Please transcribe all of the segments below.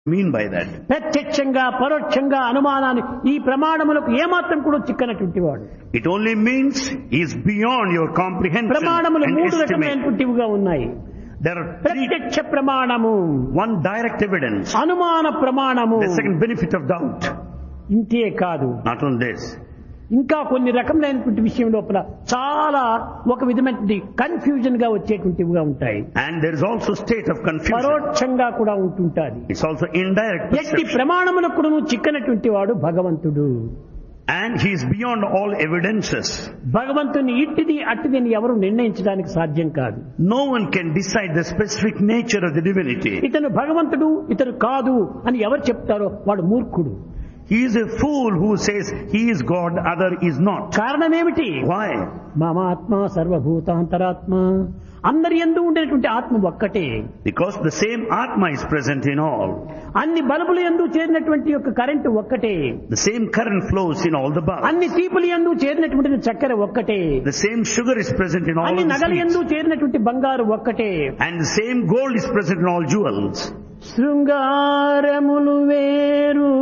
mean by that? ప్రత్యక్షంగా పరోక్షంగా అనుమానాన్ని ఈ ప్రమాణములకు ఏమాత్రం కూడా చిక్కనటువంటి వాడు. It only means he is beyond your comprehension ప్రమాణములు and మూడు estimate. రకమైనటువంటివిగా ఉన్నాయి. There are three. ప్రత్యక్ష ప్రమాణము, One, direct evidence. అనుమాన ప్రమాణము. The second, benefit of doubt. ఇంతే కాదు, Not only this. ఇంకా కొన్ని రకములైనటువంటి విషయం లోపల చాలా ఒక విధమైనటువంటి కన్ఫ్యూజన్ గా వచ్చేటువంటివిగా ఉంటాయి. And there is also state of confusion. పరోక్షంగా కూడా ఉంటుంటాది. It's also indirect ఎట్టి perception. ప్రమాణములకు చిక్కనటువంటి వాడు భగవంతుడు. And he is beyond all evidences. భగవంతుని ఇట్టిది అట్టిది అని ఎవరు నిర్ణయించడానికి సాధ్యం కాదు. No one can decide the specific nature of the divinity. ఇతను భగవంతుడు ఇతను కాదు అని ఎవరు చెప్తారో వాడు మూర్ఖుడు. He is a fool who says he is God, other is not. కారణమేమిటి? Why? మమాత్మ సర్వభూతాంతరాత్మ, అందరి యందు ఉండేటువంటి ఆత్మ ఒక్కటే. Because the same Atma is present in all. అన్ని బల్బుల యందు చేరినటువంటి యొక్క కరెంటు ఒక్కటే. The same current flows in all the bulbs. అన్ని తీపుల యందు చేరినటువంటి చక్కెర ఒక్కటే. The same sugar is present in all అన్ని of the నగల యందు sweets. చేరినటువంటి బంగారు ఒక్కటే. And the same gold is present in all jewels. శృంగారములు వేరు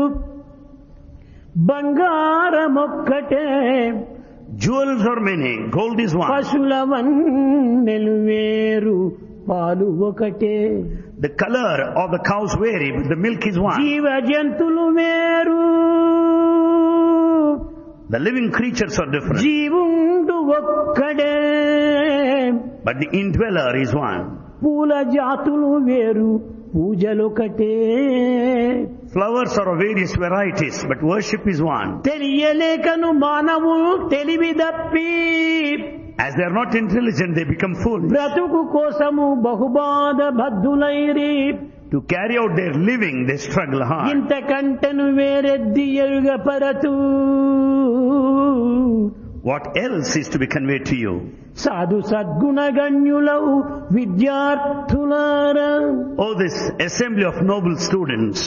బంగారమొక్కటే, Jewels are many, gold is one. పశుల వన్నెలు వేరు పాలు ఒకటే. The color of the cows vary, but the milk is one. జీవ జంతువులు వేరు, The living creatures are different, జీవుండు ఒక్కడే. but the indweller is one. పూల జాతులు వేరు పూజలొకటే. Flowers are of various varieties, but worship is one. తెలియలేకను మానవులు తెలివి దప్పి, As they are not intelligent, they become foolish. బ్రతుకు కోసము బహుబాధ బద్ధులైరి. To carry out their living, they struggle hard. ఇంతకంటను వేరెద్ది ఎరుగపరతు. What else is to be conveyed to you? సాధు సద్గుణగణ్యులవు విద్యార్థులారా. Oh, this assembly of noble students.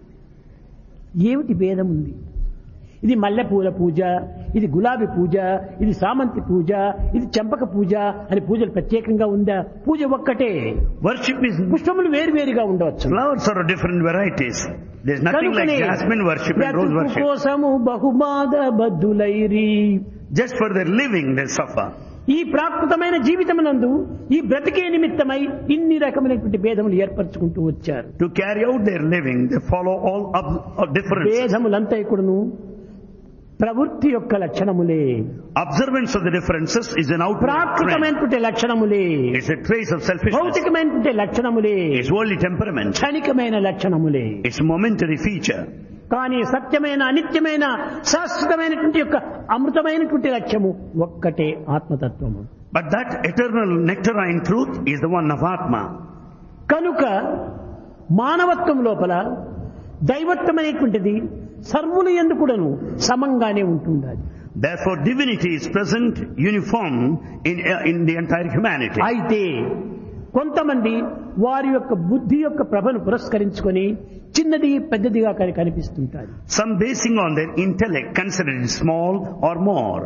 ఏమిటి భేదం ఉంది? ఇది మల్లెపూల పూజ, ఇది గులాబీ పూజ, ఇది సామంతి పూజ, ఇది చంపక పూజ అని పూజలు ప్రత్యేకంగా ఉందా? పూజ ఒక్కటే. Worship is, పుష్పములు వేరువేరుగా ఉండవచ్చు. flowers are of different varieties. There's nothing like కనుకనే jasmine worship and rose బ్రతుకు worship. కోసము బహుబాధ బద్ధులైరి. Just for their living, they suffer. ఈ ప్రాకృతమైన జీవితమునందు ఈ బ్రతికే నిమిత్తమై ఇన్ని రకమైనటువంటి భేదములు ఏర్పరచుకుంటూ వచ్చారు. To carry out their living, they follow all of difference. భేదములంతా కూడాను ప్రవృత్తి యొక్క లక్షణములే. Observance of the differences is an outward trend. ప్రాకృతమైనటువంటి లక్షణములే, It's a trace of selfishness. భౌతికమైనటువంటి లక్షణములే, It's worldly temperament. క్షణికమైన లక్షణములే. It's a momentary feature. కానీ సత్యమైన అనిత్యమైన శాశ్వతమైనటువంటి యొక్క అమృతమైనటువంటి లక్ష్యము ఒక్కటే ఆత్మతత్వము. But that eternal nectarine truth is the one of Atma. కనుక మానవత్వం లోపల దైవత్వమైనటువంటిది సర్వులు యందు కూడాను సమంగానే ఉంటుండాలి. Therefore, divinity is present uniform in the entire humanity. అయితే కొంతమంది వారి యొక్క బుద్ధి యొక్క ప్రభను పురస్కరించుకొని చిన్నది పెద్దదిగా కనిపిస్తుంటారు. Some basing on their intellect consider it small or more.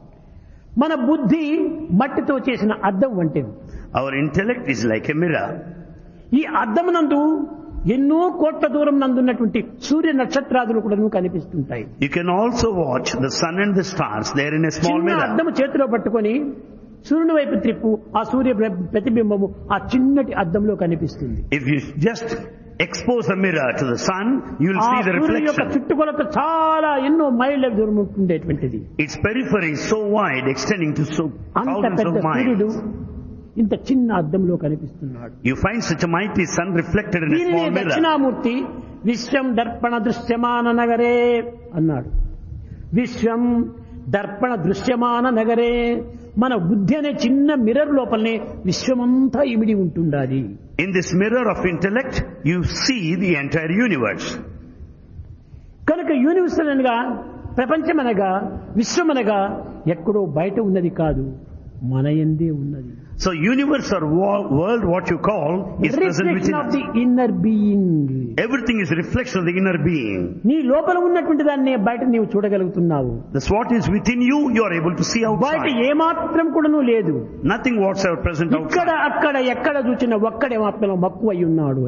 మన బుద్ధి మట్టితో చేసిన అద్దం వంటిది. Our intellect is like a mirror. ఈ అద్దమునందు ఎన్నో కోట్ల దూరం నందున్నటువంటి సూర్య నక్షత్రాదులు కూడా కనిపిస్తుంటాయి. You can also watch the sun and the stars there in a small చిన్న mirror. అద్దము చేతిలో పట్టుకొని సూర్యుని వైపు త్రిప్పు, ఆ సూర్య ప్రతిబింబము ఆ చిన్నటి అద్దంలో కనిపిస్తుంది. If you just expose a mirror to the sun, you will ఆ see the సూర్యుని యొక్క reflection. చుట్టుకొలత చాలా ఎన్నో మైళ్ళ దూరం ఉండేటువంటిది. Its periphery is so wide, extending to so అంత thousands పెద్ద of సూర్యుడు miles. ఇంత చిన్న అద్దంలో కనిపిస్తున్నాడు. You find such a mighty sun reflected in a దీనినే small mirror. దక్షిణామూర్తి విశ్వం దర్పణ దృశ్యమాన నగరే అన్నాడు. విశ్వం దర్పణ దృశ్యమాన నగరే. మన బుద్ధి అనే చిన్న మిర్రర్ లోపలనే విశ్వమంతా ఇమిడి ఉంటుండాలి. In this mirror of intellect, you see the entire universe. కనుక యూనివర్సల్ అనగా, ప్రపంచమనగా, విశ్వమనగా ఎక్కడో బయట ఉన్నది కాదు, మన యందే ఉన్నది. So universe or world, what you call, is present within reflection of us. The inner being. Everything is a reflection of the inner being. నీ లోపల ఉన్నటువంటి దాన్ని బయట నీవు చూడగలుగుతున్నావు. That's what is within you, you are able to see బయట outside. ఏమాత్రం కూడాను లేదు. Nothing whatsoever present ఇక్కడ outside. అక్కడ ఎక్కడ చూసిన ఒక్కడే మాత్రం మక్కువ అయి ఉన్నాడు అని.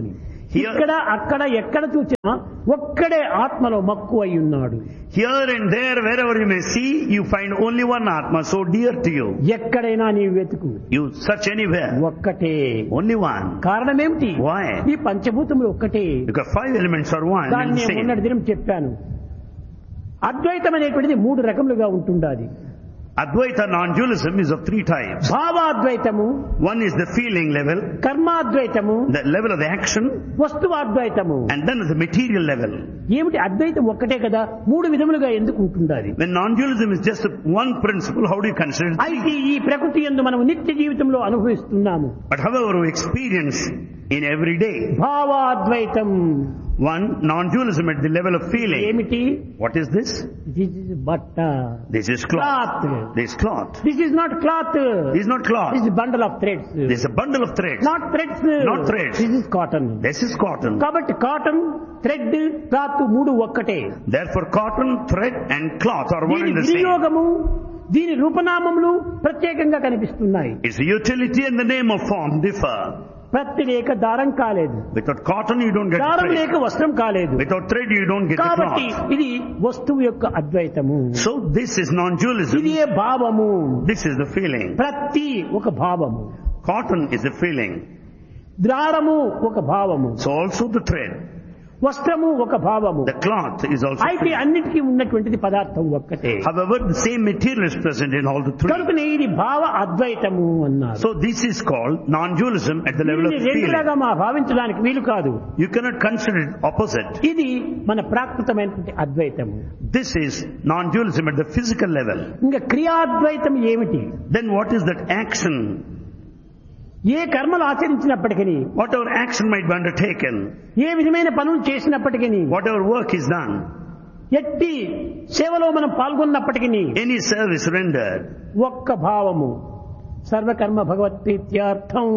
ఇక్కడ అక్కడ ఎక్కడ చూసినా ఒక్కడే ఆత్మలో మక్కువ అయి ఉన్నాడు. Here and there, wherever you may see, you find only one Atma, so dear to you. ఎక్కడైనా నీవు వెతుకు, You search anywhere, ఒక్కటే. only one. కారణం ఏమిటి? Why? ఈ పంచభూతములు ఒక్కటే. Because 5 elements are one and దాన్ని the నేను same. మొన్నటి దినం చెప్పాను. అద్వైతం అనేటువంటిది 3 రకములుగా ఉంటుండాలి. Advaita non-dualism is of 3 types. భావాద్వైతము, One is the feeling level, కర్మాద్వైతము, the level of the action, వస్తువాద్వైతము. and then the material level. ఏమిటి అద్వైతం ఒక్కటే కదా, 3 విధములుగా ఎందుకు ఉంటుండాలి? When non-dualism is just one principle, how do you consider it? అయితే ఈ ప్రకృతి యందు మనం నిత్య జీవితంలో అనుభవిస్తున్నాము. But however we experience in every day, భావాద్వైతం one non-dualism at the level of feeling. ఏమిటి? What is this? This is బట్ట, This is cloth. Cloth. This is cloth. This is not cloth, This is not cloth. This is bundle of threads. This is a bundle of threads. Not threads, Not threads. This is cotton. This is cotton. కాబట్టి cotton, thread, cloth 3 ఒక్కటే. Therefore cotton, thread and cloth are one దీని and the same. వినియోగము, దీని రూపనామములు ప్రత్యేకంగా కనిపిస్తున్నాయి. Its utility and the name of form differ. ప్రతి లేక దారం కాలేదు, Without cotton you don't get దారం thread. లేక వస్త్రం కాలేదు. Without thread you don't get the కాబట్టి cloth. ఇది వస్తువు యొక్క అద్వైతము. So this is non-dualism. ఇది ఏ భావము, This is the feeling. ప్రతి ఒక భావము, Cotton is a feeling. దారము ఒక భావము, So also the thread. వస్త్రము ఒక భావము. The cloth is also అయితే feeling. అన్నిటికీ ఉన్నటువంటిది పదార్థం ఒక్కటే. However, the same material is present in all the 3. కనుకనే ఇది భావ అద్వైతము అన్నారు. So this is called non-dualism at the level of దీనిని feeling. రెండులాగా భావించడానికి వీలు కాదు. You cannot consider it opposite. ఇది మన ప్రాకృతమైనటువంటి అద్వైతము. This is non-dualism at the physical level. ఇంకా క్రియాద్వైతం ఏమిటి? Then what is that action? ఏ కర్మలు ఆచరించినప్పటికీ, Whatever action might be undertaken, ఏ విధమైన పనులు చేసినప్పటికీ, whatever work is done, ఎట్టి సేవలో మనం పాల్గొన్నప్పటికీ any service rendered, ఒక్క భావము, సర్వకర్మ భగవత్ ప్రీత్యార్థం.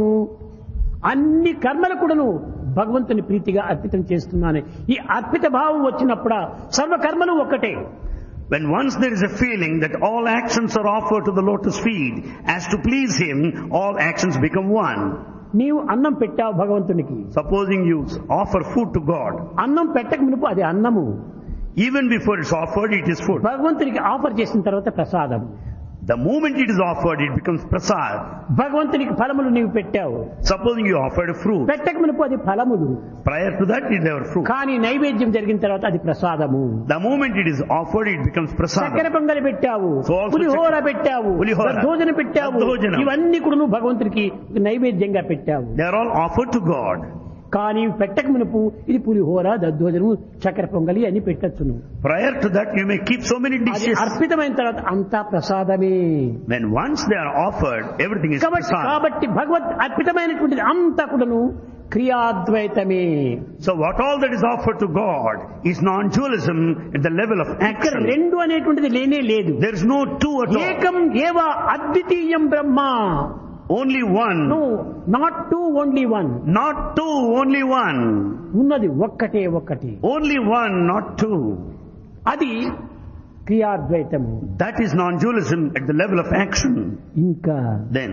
అన్ని కర్మలు కూడాను భగవంతుని ప్రీతిగా అర్పితం చేస్తున్నాను. ఈ అర్పిత భావం వచ్చినప్పుడు సర్వకర్మలు ఒక్కటే. when once there is a feeling that all actions are offered to the lotus feet as to please him, all actions become one. నీవు అన్నం పెట్టావు భగవంతునికి, Supposing you offer food to God, అన్నం పెట్టక మునుపు అది అన్నము, even before it's offered, it is food. భగవంతునికి ఆఫర్ చేసిన తర్వాత ప్రసాదం. The moment it is offered, it becomes prasad. భగవంతునికి ఫలములు నీవు పెట్టావు, Supposing you offered a fruit, పెట్టక మునుపు అది ఫలములు, prior to that it was fruit. కానీ నైవేద్యం జరిగిన తర్వాత అది ప్రసాదము. The moment it is offered, it becomes చక్కెర prasad. పొంగలి పెట్టావు, So also పులిహోర పెట్టావు, పులిహోర, దద్దోజనం పెట్టావు, దద్దోజనం. ఇవన్నీ కూడా నువ్వు భగవంతునికి నైవేద్యంగా పెట్టావు. They are all offered to God. కానీ పెట్టక మునుపు ఇది పులిహోర, దద్దోజనము, చక్కెర పొంగలి అని పెట్టచ్చును. Prior to that, you may keep so many అది dishes. అర్పితమైన తర్వాత అంతా ప్రసాదమే. When once they are offered, everything is prasad. కాబట్టి భగవత్ అర్పితమైనటువంటిది అంతా కూడాను క్రియాద్వైతమే. So what all that is offered to God is non-dualism at the level of ఇక్కడ action. 2 అనేటువంటిది లేనే లేదు. There is no two at all. ఏకం ఏవ అద్వితీయం బ్రహ్మ. Only one. No, not two, only one. Not two, only one. ఉన్నది ఒక్కటే ఒక్కటి. Only one, not two. అది క్రియాద్వైతము. That is non-dualism at the level of action. ఇంకా Then,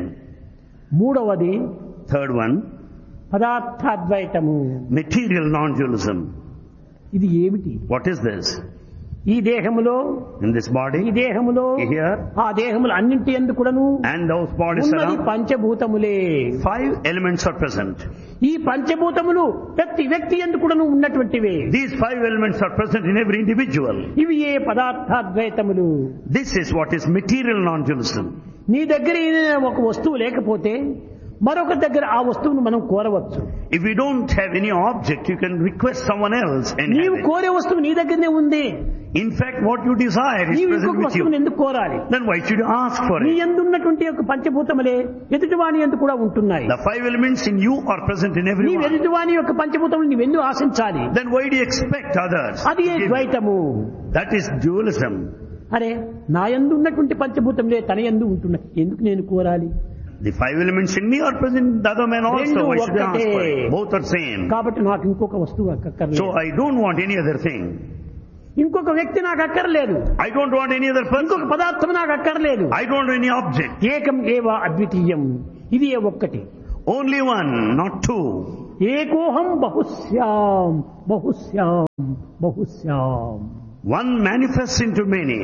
మూడవది third one, పదార్థాద్వైతము. material non-dualism. ఇది ఏమిటి? What is this? ఈ దేహములో, In this ఈ body, దేహములో, here, ఆ దేహములు అన్నింటి యందు కూడాను and those bodies ఉన్నది around, పంచభూతములే. 5 elements are present. ఈ పంచభూతములు ప్రతి వ్యక్తి యందు కూడాను ఉన్నటువంటివే. These 5 elements are present in every individual. ఇవి ఏ పదార్థాద్వైతములు. This is what is material non-dualism. నీ దగ్గర ఏదైనా ఒక వస్తువు లేకపోతే మరొక దగ్గర ఆ వస్తువును మనం కోరవచ్చు. If you don't have any object, you can request someone else and నీవు have it. కోరే వస్తువు నీ దగ్గరనే ఉంది. In fact, what you desire is నీవు present ఇంకొక with వస్తువును you. ఎందుకు కోరాలి? Then why should you ask for నీ it? యందు ఉన్నటువంటి యొక్క పంచభూతములే ఎదుటివాని యందు కూడా ఉంటున్నాయి. The 5 elements in you are present in నీ everyone. ఎదుటివాని యొక్క పంచభూతములు నీవెందుకు ఆశించాలి? Then why do you expect others? అది ఏ to give you? ద్వైతము. That is dualism. అరే నా యందు ఉన్నటువంటి పంచభూతములే తన యందు ఉంటున్నాయి, ఎందుకు నేను కోరాలి? The 5 elements in me are present in the other man also. రెండు Why should I ask for ఒక్కటే. it? Both are same. కాబట్టి నాకు ఇంకొక వస్తువు అక్కర్లేదు, So I don't want any other thing. ఇంకొక వ్యక్తి నాకు అక్కర్లేదు, I don't want any other ఇంకొక person. పదార్థం నాకు అక్కర్లేదు. I don't want any object. ఏకం ఏవ అద్వితీయం. ఇది ఏ ఒక్కటి. Only one, not two. ఏకోహం బహుశ్యాం బహుశ్యాం బహుశ్యాం. One manifests into many.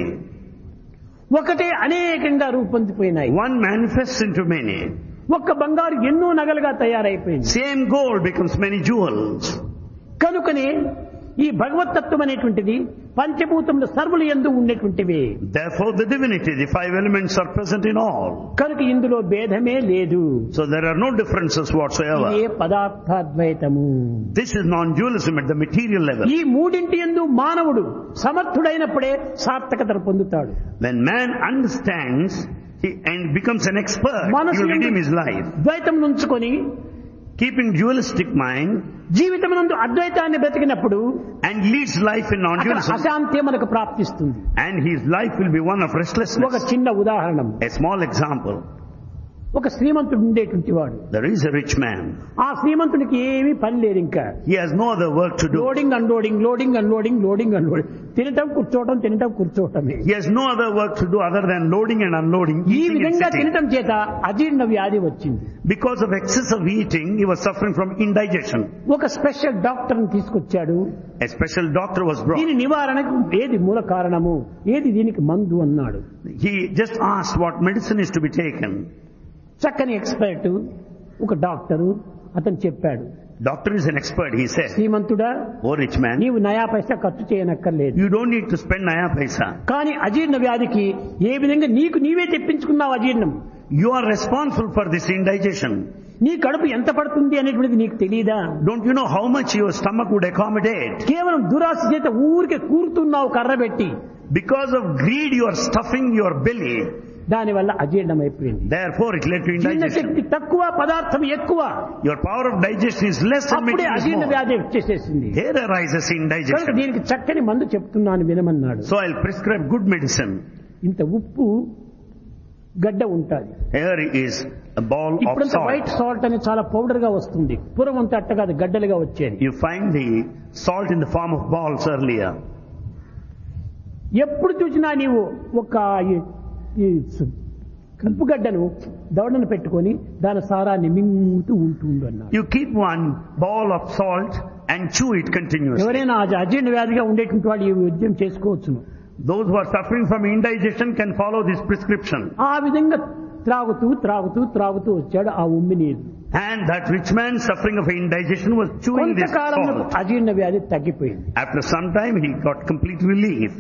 ఒకటే అనేకంగా రూపొందిపోయినాయి. One manifests into many. ఒక్క బంగారు ఎన్నో నగలుగా తయారైపోయింది. Same gold becomes many jewels. కనుకనే ఈ భగవత్తత్వం అనేటువంటిది పంచభూతములు సర్వులు యందు ఉండేటువంటివి. Therefore the divinity, the five elements are present in all. కనుక ఇందులో భేదమే లేదు. So there are no differences whatsoever. ఇదే పదార్థాద్వైతము. This is non-dualism at the material level. ఈ మూడింటి యందు మానవుడు సమర్థుడైనప్పుడే సార్థకతను పొందుతాడు. When man understands and becomes an expert, he మనసు will redeem his life. ద్వైతం నుంచుకొని Keeping dualistic mind జీవితమునందు అద్వైతాన్ని బ్రతికినప్పుడు and leads life in అక్కడ non-dualism, అశాంతి మనకు ప్రాప్తిస్తుంది. and his life will be one of ఒక restlessness. చిన్న ఉదాహరణ, A small example. ఒక శ్రీమంతుడు ఉండేటువంటి వాడు. There is a rich man. ఆ శ్రీమంతుడికి ఏమీ పని లేదు. ఇంకా He has no other work to do. Loading unloading loading unloading loading unloading, తినటం కూర్చోవటం తినటం కూర్చోవటమే. He has no other work to do other than loading and unloading, ఈ eating and విధంగా sitting. తినటం చేత అజీర్ణ వ్యాధి వచ్చింది. Because of excessive eating, he was suffering from indigestion. ఒక స్పెషల్ డాక్టర్ ని తీసుకొచ్చాడు. A special doctor was brought. దీని నివారణకు ఏది మూల కారణము, ఏది దీనికి మందు అన్నాడు. He just asked what medicine is to be taken. చక్కని ఎక్స్పర్ట్ ఒక డాక్టరు అతను చెప్పాడు, Doctor is an expert, he said. శ్రీమంతుడా, Oh rich man, నీవు నయా పైసా ఖర్చు చేయనక్కర్లేదు. you don't need to spend naya paisa. కానీ అజీర్ణ వ్యాధికి ఏ విధంగా నీవే తెప్పించుకున్నావు అజీర్ణం. You are responsible for this indigestion. నీ కడుపు ఎంత పడుతుంది అనేటువంటిది నీకు తెలియదా? Don't you know how much your stomach would accommodate? కేవలం దురాశ చేత ఊరికే కూరుతున్నావు కర్ర పెట్టి. Because of greed, you are stuffing your belly. దానివల్ల అజీర్ణం అయిపోయింది. Therefore, it led to జీర్ణ indigestion. శక్తి తక్కువ, పదార్థం ఎక్కువ. Your power of digestion is less and అప్పుడే making is అజీర్ణ more. వ్యాధి వచ్చేసేసింది. Here arises కనుక indigestion. దీనికి చక్కని మందు చెప్తున్నాను వినమన్నాడు. So I'll prescribe good medicine. ఇంత ఉప్పు గడ్డ ఉంటుంది. Here is a ball of ఇప్పుడంతా salt. వైట్ సాల్ట్ అని చాలా పౌడర్ గా వస్తుంది. పూర్వం అంతా అట్ట కాదు, గడ్డలుగా వచ్చేది. You find the salt in the form of balls earlier. ఎప్పుడు చూసినా నీవు ఒక ఈ ఉప్పు గడ్డను దవడను పెట్టుకొని దాని సారాన్ని మింగుతూ ఉంటుండు అన్నాడు. You keep one ball of salt and chew it continuously. ఎవరైనా అజీర్ణ వ్యాధిగా ఉండేటువంటి వాళ్ళు ఈ ఉద్యమం చేసుకోవచ్చును. Those who are suffering from indigestion can follow this prescription. ఆ విధంగా త్రాగుతూ త్రాగుతూ త్రాగుతూ వచ్చాడు ఆ ఉమ్మి నీరు. And that rich man suffering of indigestion was chewing this కొంతకాలంలో salt. అజీర్ణ వ్యాధి తగ్గిపోయింది. After some time he got complete relief.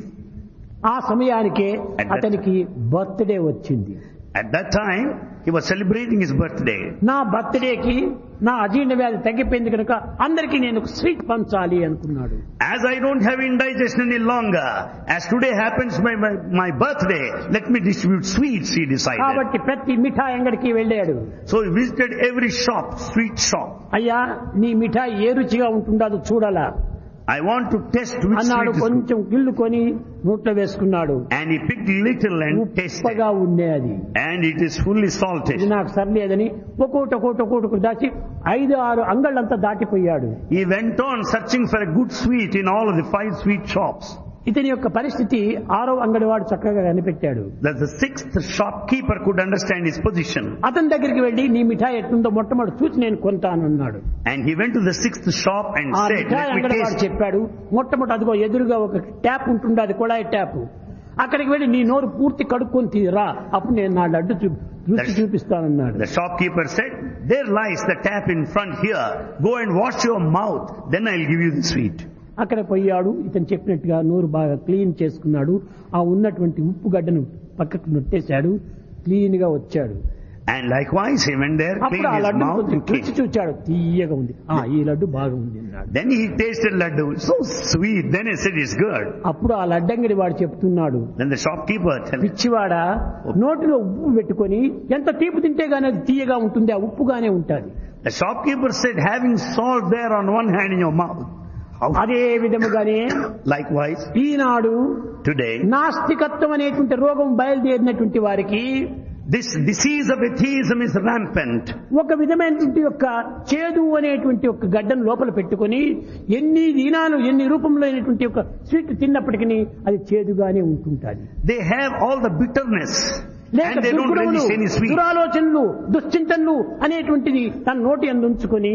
ఆ సమయానికే అతనికి బర్త్డే వచ్చింది. At that time he was celebrating his birthday. నా బర్త్డేకి నా అజీర్ణ వ్యాధి తగ్గిపోయింది కనుక అందరికీ నేను స్వీట్ పంచాలి అనుకున్నాడు. As I don't have indigestion any longer, as today happens my birthday, let me distribute sweets, he decided. కాబట్టి ప్రతి మిఠాయి అంగడికి వెళ్ళాడు. So he visited every shop, sweet shop. అయ్యా, నీ మిఠాయి ఏ రుచిగా ఉంటుందో చూడాలా I want to test which అన్నాడు. sweet is good. కొంచెం గిల్లుకొని నోట్లో వేసుకున్నాడు. And he picked little and tasted. ఉప్పగా ఉండే అది. And it is fully ఇది salted. నాకు సర్లేదని ఒక్కొక్కటి దాచి 5-6 అంగళ్ళంతా దాటిపోయాడు. He went on searching for a good sweet in all of the 5 sweet shops. ఇతని యొక్క పరిస్థితి 6వ అంగడి వాడు చక్కగా కనిపెట్టాడు. That the 6th shopkeeper could understand his position. అతని దగ్గరికి వెళ్లి నీ మిఠాయి ఎట్లుందో మొట్టమొదటి చూసి నేను కొంటానన్నాడు. And he went to the 6th shop and ఆ said, మిఠాయి let me అంగడి వాడు taste. చెప్పాడు, మొట్టమొదటి అదిగో ఎదురుగా ఒక ట్యాప్ ఉంటుంది, అది కుళాయి ట్యాప్. అక్కడికి వెళ్ళి నీ నోరు పూర్తి కడుక్కొని తీరా, అప్పుడు నేను నా లడ్డు రుచి చూపిస్తానన్నాడు. The shopkeeper said, there lies the tap in front here. Go and wash your mouth, then I'll give you the sweet. అక్కడ పోయాడు. ఇతను చెప్పినట్టుగా నోరు బాగా క్లీన్ చేసుకున్నాడు. ఆ ఉన్నటువంటి ఉప్పు గడ్డను పక్కకు నొట్టేశాడు. క్లీన్ గా వచ్చాడు. And likewise he went there, అప్పుడు cleaned ఆ his లడ్డు mouth కొంచెం and cleaned. రుచి చూచాడు. తీయగా ఉంది. ఈ లడ్డు బాగుంది అన్నాడు. Then he tasted laddu, so sweet. Then he said, it's good. అప్పుడు ఆ లడ్డంగడి వాడు చెప్తున్నాడు, Then the shopkeeper said, పిచ్చివాడా, నోటిలో ఉప్పు పెట్టుకొని ఎంత తీపి తింటే గానీ అది తీయగా ఉంటుంది, ఆ ఉప్పుగానే ఉంటుంది. the shopkeeper said, having salt there on one hand in your mouth. అదే విధముగానే Likewise, ఈనాడు today, నాస్తికత్వం అనేటువంటి రోగం బయలుదేరినటువంటి వారికి this disease of atheism is rampant. ఒక విధమైనటువంటి యొక్క చేదు అనేటువంటి ఒక గడ్డను లోపల పెట్టుకొని ఎన్ని దినాలు ఎన్ని రూపంలో అయినటువంటి ఒక స్వీట్ తిన్నప్పటికీ అది చేదుగానే ఉంటుంటుంది. They have all the bitterness లేక and they don't దుర్గుణములు, relish any sweet. దురాలోచనలు, దుశ్చింతనలు అనేటువంటిది తన నోటి అందు ఉంచుకొని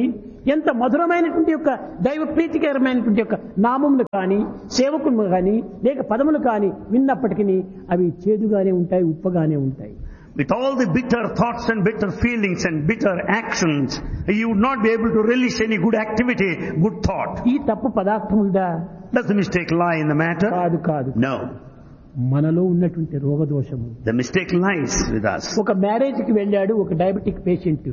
ఎంత మధురమైనటువంటి యొక్క దైవ ప్రీతికరమైనటువంటి యొక్క నామములు కానీ సేవకులు కానీ లేక పదములు కానీ విన్నప్పటికీ అవి చేదుగానే ఉంటాయి, ఉప్పగానే ఉంటాయి. With all the bitter thoughts and bitter feelings and bitter actions, you would not be able to relish any good activity, good thought. ఈ తప్పు పదార్థములదా? Does the mistake lie in the matter? కాదు కాదు. No. మనలో ఉన్నటువంటి రోగదోషము. The mistake lies with us. ఒక marriage కి వెళ్ళాడు ఒక diabetic patient.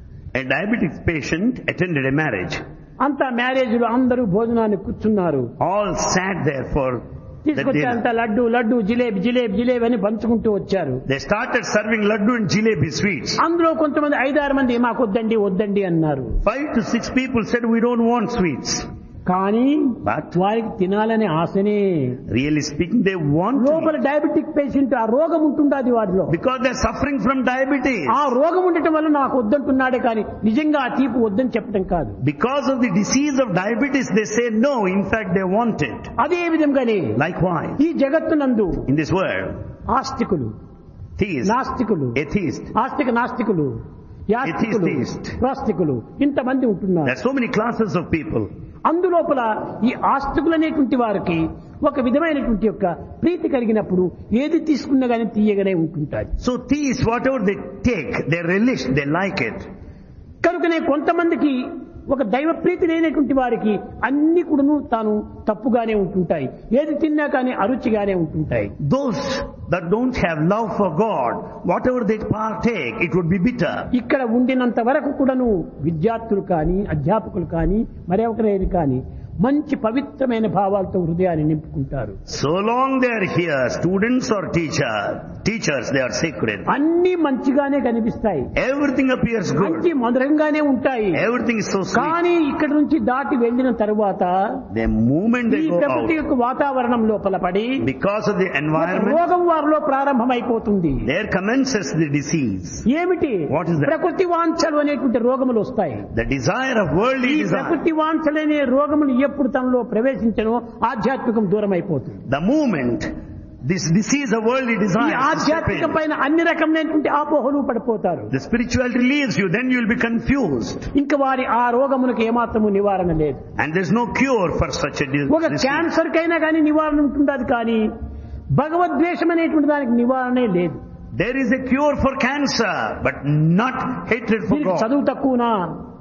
A diabetic patient attended a marriage. అంతా మ్యారేజ్ లో అందరూ భోజనాన్ని కూర్చున్నారు. All sat there for తీసుకొచ్చి అంత లడ్డు లడ్డు జిలేబీ జిలేబీ జిలేబీ అని పంచుకుంటూ వచ్చారు. They started serving laddu and jalebi sweets. అందులో కొంతమంది 5-6 మంది మాకు వద్దండి వద్దండి అన్నారు. 5 to 6 people said we don't want sweets. కానీ But వారికి తినాలనే ఆశనే. really speaking, they want to లోపల డయాబెటిక్ పేషెంట్ ఆ రోగం ఉంటుండది వారిలో. because they're suffering from diabetes. ఆ రోగం ఉండటం వల్ల నాకు వద్దంటున్నాడే కానీ నిజంగా ఆ తీపి వద్దని చెప్పడం కాదు. Because of the disease of diabetes, they say no. In fact, they want it. అదే విధంగానే Likewise, ఈ జగత్తునందు in this world, ఆస్తికులు, theists, నాస్తికులు, atheists, ఆస్తిక నాస్తికులు, యాస్తికులు, Atheist. ప్రాస్తికులు ఇంతమంది ఉంటున్నారు. there are so many classes of people. అందులోపల ఈ ఆస్తికులనేటువంటి వారికి ఒక విధమైనటువంటి యొక్క ప్రీతి కలిగినప్పుడు ఏది తీసుకున్నా గానీ తీయగానే ఉంటుంటాయి. So theists, whatever they take, they relish, they like it. కనుకనే కొంతమందికి ఒక దైవ ప్రీతి లేనటువంటి వారికి అన్ని కూడాను తాను తప్పుగానే ఉంటుంటాయి. ఏది తిన్నా కానీ అరుచిగానే ఉంటుంటాయి. Those that don't have love for God, whatever they partake, it would be bitter. ఇక్కడ ఉండినంత వరకు కూడాను విద్యార్థులు కానీ అధ్యాపకులు కానీ మరొకరేది కానీ మంచి పవిత్రమైన భావాలతో హృదయాన్ని నింపుకుంటారు. So long they are here, students or teachers, they are sacred. అన్ని మంచిగానే కనిపిస్తాయి, Everything appears మంచి good. మధురంగానే ఉంటాయి. Everything is so sweet. కానీ ఇక్కడ నుంచి దాటి వెళ్ళిన తరువాత The moment they ఈ go ప్రకృతి out, యొక్క వాతావరణం లోపల పడి because of the ఒక environment, రోగం వారిలో ప్రారంభమైపోతుంది. there commences the disease. ఏమిటి? What is that? ప్రకృతి వాంఛలు అనేటువంటి రోగములు వస్తాయి. The desire of worldly ఈ desire. ప్రకృతి వాంఛలనే రోగములు ఎప్పుడు తనలో ప్రవేశించనో ఆధ్యాత్మికం దూరం అయిపోతుంది. The moment this disease of worldly ఈ desire ఆధ్యాత్మిక పైన అన్ని రకమైనటువంటి ఆపోహలు పడిపోతారు. the spirituality leaves you, then you will be confused. ఇంకా వారి ఆ రోగములకు ఏమాత్రము నివారణ లేదు. And there's no cure for such a ఒక disease. క్యాన్సర్ కైనా కానీ నివారణ ఉంటుండదు, కానీ భగవద్వేషం అనేటువంటి దానికి నివారణే లేదు. There is a cure for cancer, but not hatred for దీనికి God. చదువు తక్కువనా,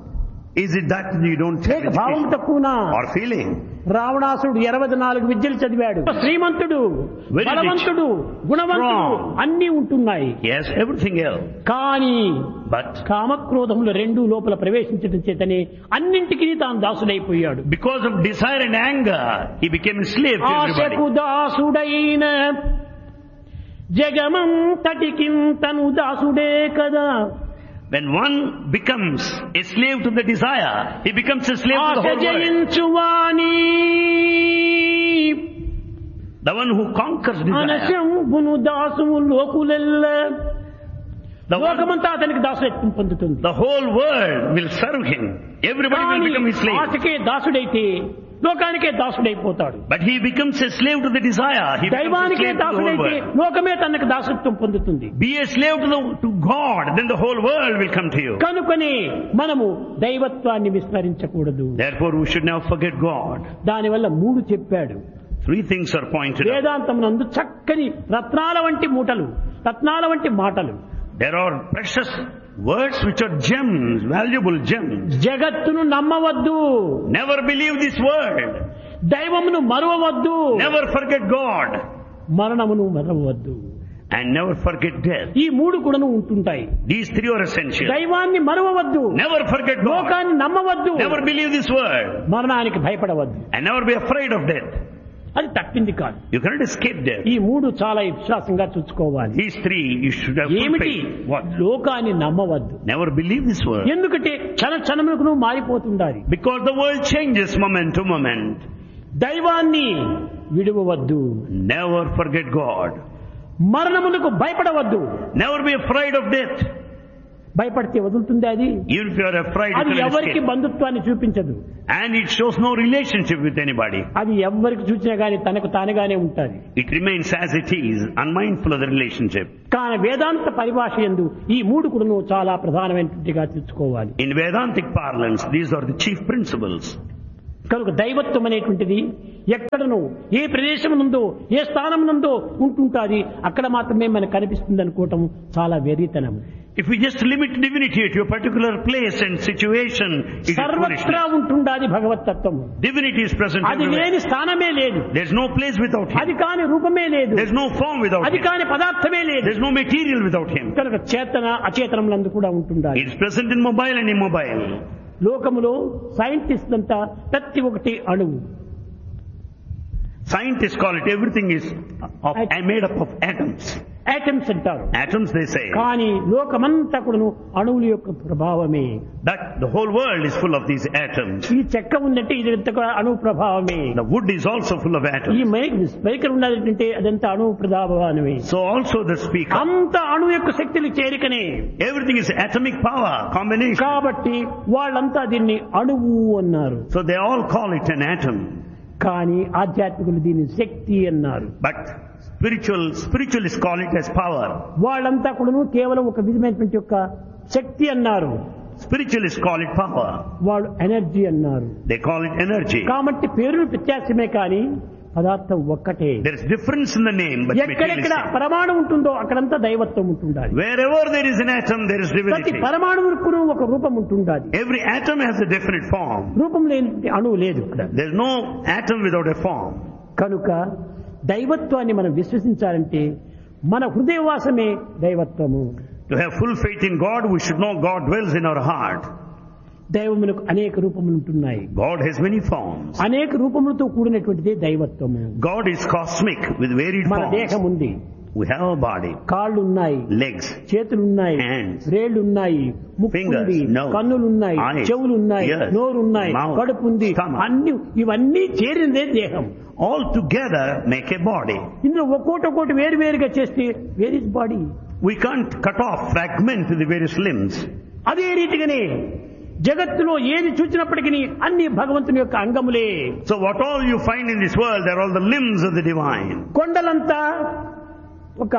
Is it that you don't have లేక భావం education తక్కువనా? or feeling? రావణాసుడు 24 విద్యలు చదివాడు. శ్రీమంతుడు, Very rich, బలవంతుడు, గుణవంతుడు strong. అన్ని ఉంటున్నాయి. Yes, everything else. కానీ But కామక్రోధములు రెండు లోపల ప్రవేశించడం చేతనే అన్నింటికీ తాను దాసుడైపోయాడు. because of desire and anger, he became a slave to everybody. ఆశకు దాసుడైన జగమంతటికి తను దాసుడే కదా. When one becomes a slave to the desire, he becomes a slave to the whole world. జయించువాణి The one who conquers desire, అనశంబును దాసువు లోకులెల్ల. the లోకమంతా అతనికి దాసుడత్వం పొందుతుంది. the whole world will serve him. Everybody will become his slave. ఆశకే దాసుడైతే లోకానికే దాసుడైపోతాడు. But he becomes a slave to the desire. He becomes a దైవానికే slave to the whole దాసుడైతే world. లోకమే తనకు దాసత్వం పొందుతుంది. Be a slave to God, then the whole world will come to you. కనుకనే మనము దైవత్వాన్ని విస్మరించకూడదు. Therefore, we should never forget God. దానివల్ల 3 చెప్పాడు. 3 things are pointed out. వేదాంతమునందు చక్కని రత్నాల వంటి మూటలు, రత్నాల వంటి మాటలు. There are precious words which are gems, valuable gems. జగత్తును నమ్మవద్దు, Never believe this world. దైవమును మరువవద్దు, Never forget God. మరణమును మరవవద్దు. And never forget death. ఈ 3 కూడాను ఉంటుంటాయి. These 3 are essential. దైవాన్ని మరువవద్దు, Never forget God. లోకాన్ని నమ్మవద్దు, Never believe this world. మరణానికి భయపడవద్దు. And never be afraid of death. అది తప్పింది కాదు. You cannot escape death. ఈ 3 చాలా విశ్వాసంగా చూసుకోవాలి. These 3 you should have full ఏమిటి? faith. What? లోకాన్ని నమ్మవద్దు. Never believe this world. ఎందుకంటే క్షణములకు నువ్వు మారిపోతుండాలి. Because the world changes moment to moment. దైవాన్ని విడువవద్దు, Never forget God. మరణమునకు భయపడవద్దు. Never be afraid of death. భయపడితే వదులుతుంది అది. Even if you are afraid, you అది can ఎవరికి escape. బంధుత్వాన్ని చూపించదు. And it shows no relationship with anybody. అది ఎవరికి చూసినా గానీ తనకు తానుగానే ఉంటుంది. It remains as it is, unmindful of the relationship. కానీ వేదాంత పరిభాష యందు ఈ మూడు కూడా చాలా ప్రధానమైనట్టుగా తెలుసుకోవాలి. In Vedantic parlance, these are the chief principles. కనుక దైవత్వం అనేటువంటిది ఎక్కడనో ఏ ప్రదేశం నందో ఏ స్థానం నందో ఉంటుంటాది, అక్కడ మాత్రమే మనకు కనిపిస్తుంది అనుకోవటం చాలా వెర్రితనం. If we just limit divinity to a particular place and situation, it is సర్వత్రా foolishness. ఉంటుండాది భగవతత్వము. Divinity is present అది everywhere. లేని స్థానమే లేదు. There's no place without అది him. కాని రూపమే లేదు. There's no form without అది him. కాని పదార్థమే లేదు. There's no material without him. కనుక చేతన అచేతనములందు కూడా ఉంటుండాలి. It is present in mobile and immobile. లోకములో సైంటిస్ట్ అంతా ప్రతి ఒక్కటి అణువు. Scientists call it everything is made up of atoms. Atoms అంటారు. Atoms, they say. కానీ లోకమంతా కూడాను అణువుల యొక్క ప్రభావమే. That the whole world is full of these atoms. ఈ చెక్క ఉందంటే ఇది ఎంత కూడా అణువు ప్రభావమే. The wood is also full of ఈ atoms. స్పీకర్ ఉన్నదంటే అదంతా అణువు ప్రభావమే. So also the speaker. అంత అణువు యొక్క శక్తులు చేరికనే. Everything is atomic power combination. కాబట్టి వాళ్ళంతా దీన్ని అణువు అన్నారు. So they all call it an atom. కానీ ఆధ్యాత్మికులు దీన్ని శక్తి అన్నారు. But spiritualists call it as power. వాళ్ళంతా కూడాను కేవలం ఒక విధమైనటువంటి యొక్క శక్తి అన్నారు. Spiritualists call it power. వాళ్ళు ఎనర్జీ అన్నారు. They call it energy. కాబట్టి పేరులు వ్యత్యాసమే కానీ పదార్థం ఒక్కటే. There is difference in the name, but ఎక్కడెక్కడ materialistic. పరమాణు ఉంటుందో అక్కడంతా దైవత్వం ఉంటుండాలి. Wherever there is an atom, there is ప్రతి divinity. పరమాణువుకు ఒక రూపం ఉంటుండాలి. Every atom has a definite form. రూపం లేని అణువు లేదు ఇక్కడ. There is no atom without a form. కనుక దైవత్వాన్ని మనం విశ్వసించాలంటే మన హృదయవాసమే దైవత్వము. To have full faith in God, we should know God dwells in our heart. దైవమునకు అనేక రూపములు ఉంటున్నాయి. God has many forms. అనేక రూపములతో కూడినటువంటిదే దైవత్వము. God is cosmic with varied మన దేహం forms. ఉంది, We have a body, కాళ్ళు ఉన్నాయి, legs, చేతులు ఉన్నాయి, hands, వేళ్లు ఉన్నాయి, ముక్కు fingers, ఉంది, nose, కన్నులు ఉన్నాయి, eyes, చెవులు ఉన్నాయి, ears, నోరు ఉన్నాయి, mouth, కడుపు ఉంది, stomach. అన్ని ఇవన్నీ చేరిందే దేహం. all together make a body. ఇందులో ఒక్కోటి వేరు వేరుగా చేస్తే where is body. We can't cut off, fragment the various limbs. అదే రీతిగానే జగత్తులో ఏది చూసినప్పటికీ అన్ని భగవంతుని యొక్క అంగములే. So what all you find in this world, they're all the limbs of the divine. కొండలంతా ఒక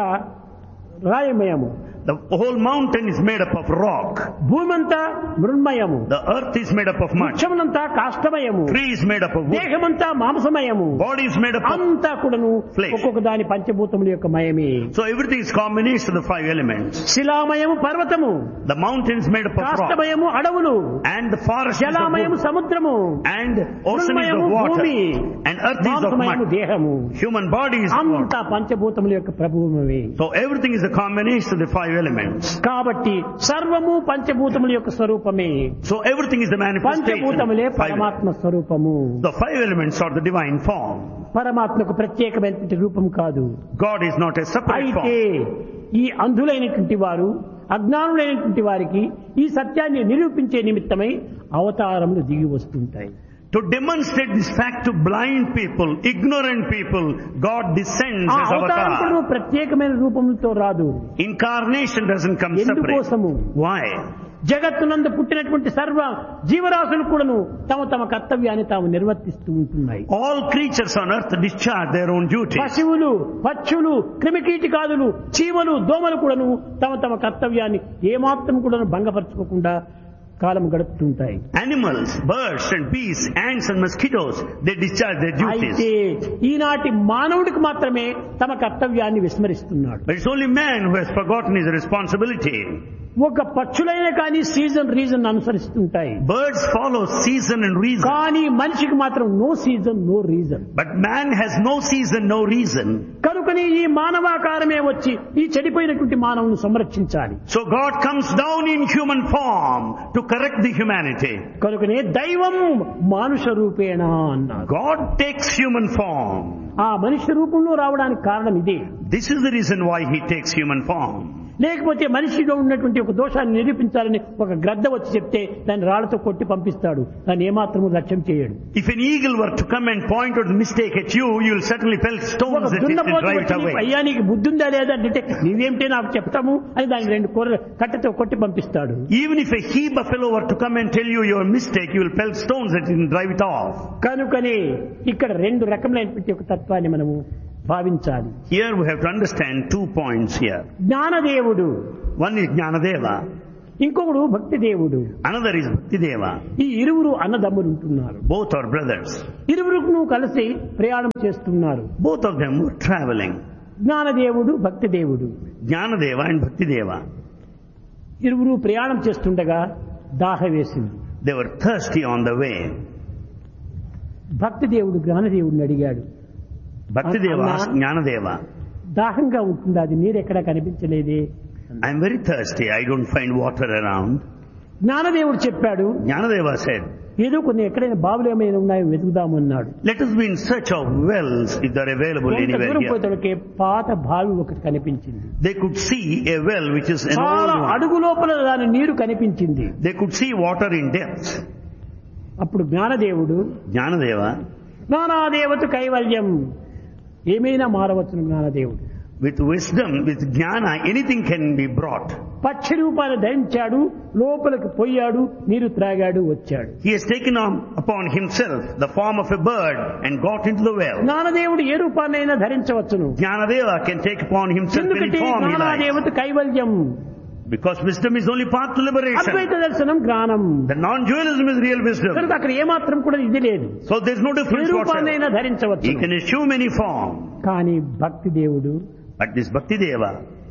రాయమయము, The whole mountain is made up of rock. భూమంతా మృన్మయము, The earth is made up of mud. వృక్షములంతా కాష్టమయము, Tree is made up of wood. దేహమంతా మాంసమయము, Body is made up of... అంతా కూడాను flesh. ఒక్కొక్క దాని పంచభూతముల యొక్క మయమే. So everything is combination of the five elements. శిలామయము పర్వతము, The mountain is made up of rock. కాష్టమయము అడవులు, And the forest is of జలమయము wood. సముద్రము, And ocean is మృన్మయము of water. భూమి, And earth is of మాంసమయము mud. దేహము. Human body is of అంతా water. పంచభూతముల యొక్క ప్రభువమే. So everything is a combination of the five elements. కాబట్టి సర్వము పంచభూతముల యొక్క స్వరూపమే. So everything is the manifestation. పంచభూతములే of five. పరమాత్మ స్వరూపము. The five elements are the divine form. పరమాత్మకు ప్రత్యేకమైనటువంటి రూపం కాదు. God is not a separate అయితే form. ఈ అంధులైనటువంటి వారు, అజ్ఞానులైనటువంటి వారికి ఈ సత్యాన్ని నిరూపించే నిమిత్తమై అవతారములు దిగి వస్తుంటాయి. To demonstrate this fact to blind people, ignorant people, God descends ఆ as అవతారం avatar. ప్రత్యేకమైన రూపంతో రాదు. Incarnation doesn't come separate. ఎందుకోసము? Why? జగత్తునందు పుట్టినటువంటి సర్వ జీవరాశులు కూడాను తమ కర్తవ్యాన్ని తాము నిర్వర్తిస్తూ ఉంటున్నాయి. All creatures on earth discharge their own duties. పశువులు, పక్షులు, క్రిమికీటకాదులు, చీమలు, దోమలు కూడాను తమ కర్తవ్యాన్ని ఏమాత్రం కూడాను భంగపరచుకోకుండా కాలం గడుపుతుంటాయి. Animals, birds and bees, ants and mosquitoes, they discharge their duties. అయితే ఈనాటి మానవుడికి మాత్రమే తమ కర్తవ్యాన్ని విస్మరిస్తున్నాడు. But it's only man who has forgotten his responsibility. ఒక పక్షులైన కానీ reason అనుసరిస్తుంటాయి. Birds follow season and reason. కానీ మనిషికి మాత్రం no season no reason. But man has no season, no reason. కనుకని ఈ మానవాకారమే వచ్చి ఈ చెడిపోయినటువంటి మానవుని సంరక్షించాలి. So God comes down in human form to correct the humanity. కనుకనే దైవం మానుష రూపేణ అన్నారు. God takes human form. ఆ మనిషి రూపంలో రావడానికి కారణం ఇదే. This is the reason why he takes human form. లేకపోతే మనిషిలో ఉన్నటువంటి ఒక దోషాన్ని నిరూపించాలని ఒక గ్రద్ద వచ్చి చెప్తే దాన్ని రాళ్లతో కొట్టి పంపిస్తాడు. దాన్ని ఏమాత్రము లక్ష్యం చేయడు. If an eagle were to come and point out the mistake at you, you will certainly pelt stones at it and drive it away. అయ్యా నీకు బుద్ధి ఉందా లేదా అంటే నీవేమిటే నాకు చెప్తాము అని దాన్ని 2 కట్టెతో కొట్టి పంపిస్తాడు. Even if a he buffalo were to come and tell you your mistake, you will pelt stones at it and drive it off. కనుకనే ఇక్కడ 2 రకములైనటువంటి ఒక తత్వాన్ని మనము భావించాలి. Here we have to understand 2 points here. జ్ఞానదేవుడు, one is Jnanadeva, ఇంకొకడు భక్తి దేవుడు. another is Bhaktideva. ఈ ఇరువురు అన్నదమ్ములు ఉంటున్నారు. Both are brothers. ఇరువురును కలిసి ప్రయాణం చేస్తున్నారు. Both of them were traveling. జ్ఞానదేవుడు, భక్తి దేవుడు. Jnanadeva and Bhaktideva. ఇరువురు ప్రయాణం చేస్తుండగా దాహం వేసింది. They were thirsty on the way. భక్తి దేవుడు జ్ఞానదేవుడిని అడిగాడు. Bhaktideva asked Jnanadeva, దాహంగా ఉంటుంది, అది నీరు ఎక్కడా కనిపించలేదే. I am very thirsty, I don't find water around. జ్ఞానదేవుడు చెప్పాడు, Jnanadeva said, ఏదో కొన్ని ఎక్కడైనా బావులు ఏమైనా ఉన్నాయో వెతుకుదాము అన్నాడు. let us be in search of wells if they are available anywhere here. పోతే పాత బావి ఒకటి కనిపించింది. They could see a well which is an old చాలా one. అడుగు లోపల దాని నీరు కనిపించింది. They could see water in depth. అప్పుడు జ్ఞానదేవుడు, Jnanadeva, జ్ఞానాదేవత కైవల్యం, ఏమైనా మారవచ్చును జ్ఞానదేవుడు. with wisdom, with jnana, anything can be brought. పక్షి రూపాన్ని ధరించాడు, లోపలికి పోయాడు, నీరు త్రాగాడు, వచ్చాడు. He has taken upon himself the form of a bird and got into the well. జ్ఞానదేవుడు A రూపాన్నైనా ధరించవచ్చును. Jnanadeva can take upon himself any ఎందుకంటే form he likes. జ్ఞానాదేవత కైవల్యం, Because wisdom is only path to liberation. అద్వైత దర్శనం జ్ఞానం. The non-dualism is real wisdom. కనుక అక్కడ ఏమాత్రం కూడా ఇది లేదు. So there is no A difference whatsoever. రూపాన్నైనా ధరించవచ్చు. He can assume any form. కానీ భక్తి దేవుడు But this Bhaktideva,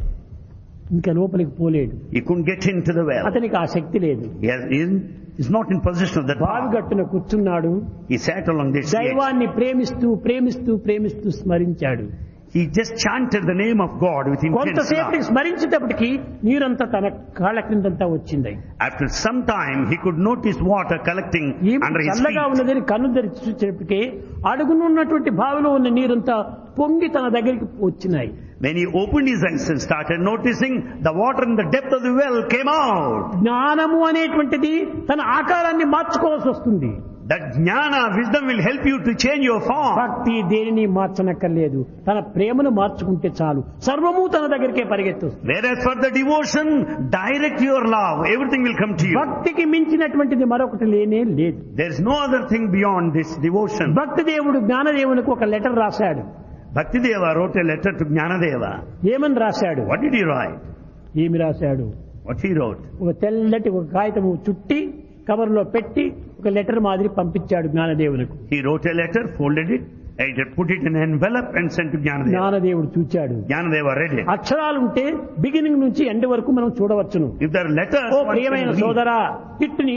ఇంకా లోపలికి పోలేడు. he couldn't get into the well. అతనికి ఆ శక్తి లేదు. He is not in possession of that బావి power. గట్టున కూర్చున్నాడు. He sat along this edge. దైవాన్ని ప్రేమిస్తూ ప్రేమిస్తూ ప్రేమిస్తూ స్మరించాడు. He just chanted the name of God with intense కొంతసేపటికి love. స్మరించేటప్పటికి నీరంతా తన కాళ్ళ క్రిందంతా వచ్చింది. After some time, he could notice water collecting under his చల్లగా feet. ఉన్నదని కన్ను తెరిచి చూసేటప్పటికి అడుగునున్నటువంటి బావిలో ఉన్న నీరంతా పొంగి తన దగ్గరికి వచ్చినాయి. When he opened his eyes and started noticing, the water in the depth of the well came out. జ్ఞానము అనేటువంటిది తన ఆకారాన్ని మార్చుకోవాల్సి వస్తుంది. That jnana, wisdom will help you to change your form. భక్తి దేనిని మార్చనక్కర్లేదు, తన ప్రేమను మార్చుకుంటే చాలు, సర్వము తన దగ్గరికే పరిగెత్తుస్తుంది. Whereas for the devotion, direct your love, everything will come to you. భక్తికి మించినటువంటిది మరొకటి లేనే లేదు. There is no other thing beyond this devotion. భక్తి దేవుడు జ్ఞానదేవునికి ఒక లెటర్ రాశాడు. Bhaktideva wrote a letter to Jnanadeva. ఏమని రాశాడు? What did he write? ఏమి రాశాడు? What he wrote? ఒక తెల్లటి ఒక కాగితము చుట్టి కవర్లో పెట్టి ఒక లెటర్ మాదిరి పంపించాడు జ్ఞానదేవునికి. He wrote a letter, folded it, and put it in an envelope and sent to Jnanadeva. జ్ఞానదేవుడు చూచాడు. Jnanadeva read it. అక్షరాలుంటే బిగినింగ్ నుంచి ఎండ్ వరకు మనం చూడవచ్చును. If there are letters, oh one ప్రియమైన can read. సోదరా, ఇట్టుని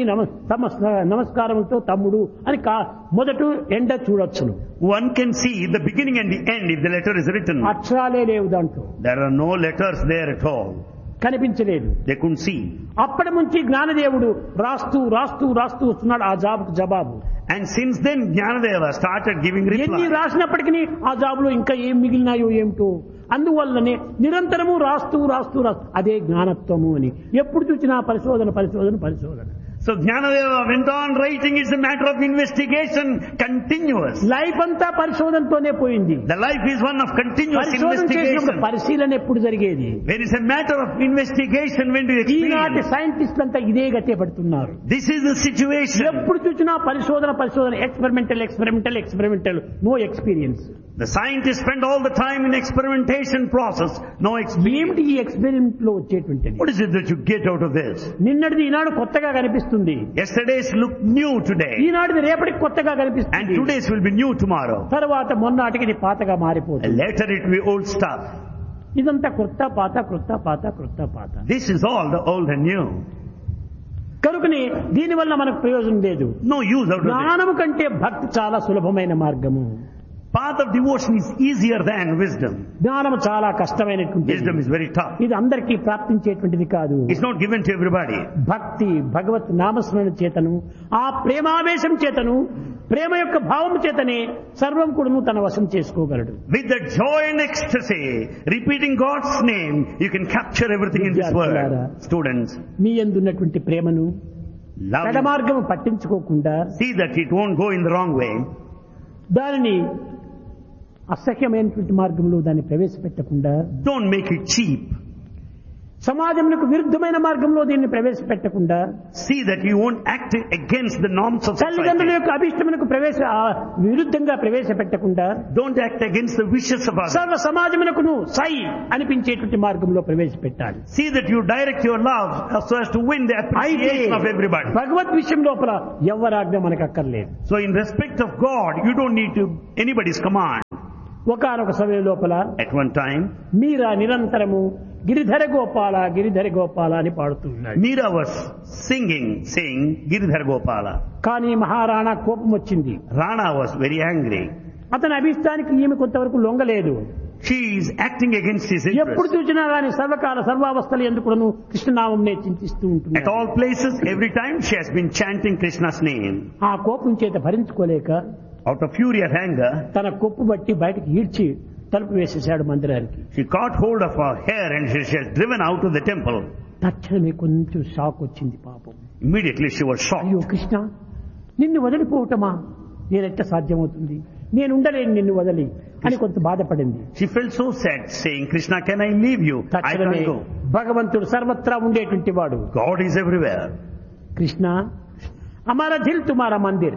నమస్కారములతో తమ్ముడు అని మొదట ఎండ చూడొచ్చును. One can see the beginning and the end if the letter is written. అక్షరాలే లేవు దాంట్లో, There are no letters there at all. కనిపించలేదు. They couldn't see. అప్పటి నుంచి జ్ఞానదేవుడు రాస్తూ రాస్తూ రాస్తూ వస్తున్నాడు ఆ జాబుకు జవాబు. And since then, Jnanadeva started giving ఎన్ని reply. రాసినప్పటికీ ఆ జాబులో ఇంకా ఏం మిగిలినాయో ఏమిటో, అందువల్లనే నిరంతరము రాస్తూ రాస్తూ రాస్తూ అదే జ్ఞానత్వము అని ఎప్పుడు చూసినా పరిశోధన పరిశోధన పరిశోధన. So Jnanadeva went on writing. It's a matter of investigation, continuous. Life అంతా పరిశోధనతోనే పోయింది. The life is one of continuous పరిశోధన చేసినప్పుడు investigation. పరిశీలన ఎప్పుడు జరిగేది? There is a matter of investigation when do you ఈనాటి experience. సైంటిస్టులు అంతా ఇదే గట్టే పడుతున్నారు. This is the situation. ఎప్పుడు చూసినా పరిశోధన పరిశోధన, experimental experimental experimental, no experience. The scientists spend all the time in experimentation process, no experience. ఏమిటి ఈ ఎక్స్పెరిమెంట్ లో వచ్చేటువంటిది? What is it that you get out of this? నిన్నటిది ఈనాడు కొత్తగా కనిపిస్తుంది, Yesterday's look new today, ఈనాటిది రేపటికి కొత్తగా and కనిపిస్తుంది, today's will be new tomorrow. తర్వాత మొన్నటికి ఇది పాతగా And మారిపోతుంది. later it will be old stuff. ఇదంతా క్రొత్త పాత క్రొత్త పాత క్రొత్త పాత. This is all the old and new. కనుకని దీనివల్ల మనకు ప్రయోజనం లేదు. No use out of it. జ్ఞానము కంటే భక్తి చాలా సులభమైన మార్గము. path of devotion is easier than wisdom. జ్ఞానం చాలా కష్టమైనటువంటిది. Wisdom is very tough. ఇది అందరికీ ప్రాప్తించేటువంటిది కాదు. It's not given to everybody. భక్తి భగవత్ నామస్మరణ చేతను ఆ ప్రేమావేశం చేతను ప్రేమ యొక్క భావం చేతనే సర్వం కూడాను తన వశం చేసుకోగలడు. With the joy and ecstasy, repeating God's name, you can capture everything in this world. Students, మీ యందున్నటువంటి ప్రేమను love పెడ it. మార్గం పట్టించుకోకుండా See that it won't go in the wrong way. దానిని అసహ్యమైనటువంటి మార్గంలో దాన్ని ప్రవేశపెట్టకుండా Don't make it cheap. సమాజంలో విరుద్ధమైన మార్గంలో దీన్ని ప్రవేశపెట్టకుండా See that you won't act against the norms of తల్లిదండ్రుల society. యొక్క అభిష్టములకు విరుద్ధంగా ప్రవేశపెట్టకుండా Don't act against the wishes of others. సర్వ సమాజమునకును సై అనిపించేటువంటి మార్గంలో ప్రవేశపెట్టాలి. See that you direct your love so as to win the అయితే appreciation of everybody. భగవద్ విషయం లోపల ఎవరాజ్ఞ మనకు అక్కర్లేదు. So in respect of God, you don't need to anybody's command. ఒకానొక సమయం లోపల At one time, మీరా నిరంతరము గిరిధర గోపాల గిరిధర గోపాల అని పాడుతూ ఉన్నాడు. Meera was saying Giridhar Gopala. కానీ మహారాణా కోపం వచ్చింది. Rana was very angry. అతని అభిష్టానికి ఈమె కొంతవరకు లొంగలేదు. She is acting against his ఎప్పుడు interest. చూసినా గాని సర్వకాల సర్వావస్థలు ఎందుకును కృష్ణనామంనే చింతిస్తూ At ఉంటుంది. all places, every time she has been chanting Krishna's name. ఆ కోపం చేత భరించుకోలేక Out of fury of anger, తన కొప్పు బట్టి బయటకు ఈడ్చి తలుపు వేసేశాడు మందిరానికి. she caught hold of her hair and she has driven out of the temple. తక్షణమే కొంచెం షాక్ వచ్చింది పాపం. Immediately she was అయ్యో shocked. కృష్ణ, నిన్ను వదిలిపోవటమా నేనెట్ట సాధ్యమవుతుంది, నేను ఉండలేను నిన్ను వదిలి అని కొంత బాధపడింది. She felt so sad, saying, Krishna, can I leave you? I తక్షణమే can't go. భగవంతుడు సర్వత్రా ఉండేటువంటి వాడు. God is everywhere. Krishna, అమారా Dil తుమారా Mandir,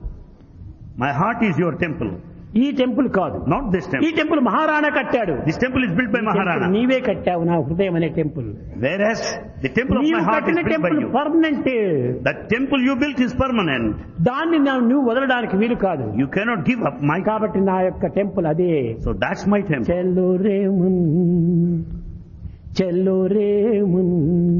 My heart is your temple, ఈ టెంపుల్ కాదు, not this ఈ temple. టెంపుల్ మహారాణా కట్టాడు. This temple is built by ఈ టెంపుల్ Maharana. నీవే కట్టావు నా హృదయం అనే temple. Whereas the temple of my నీవు heart is కట్టిన built by temple you. Permanent. The temple you built is permanent. దాన్ని నువ్వు వదలడానికి వీలు కాదు. You cannot give up my. కాబట్టి నా యొక్క టెంపుల్ అదే. So that's my temple. Chhello రేమున్ Chhello రేమున్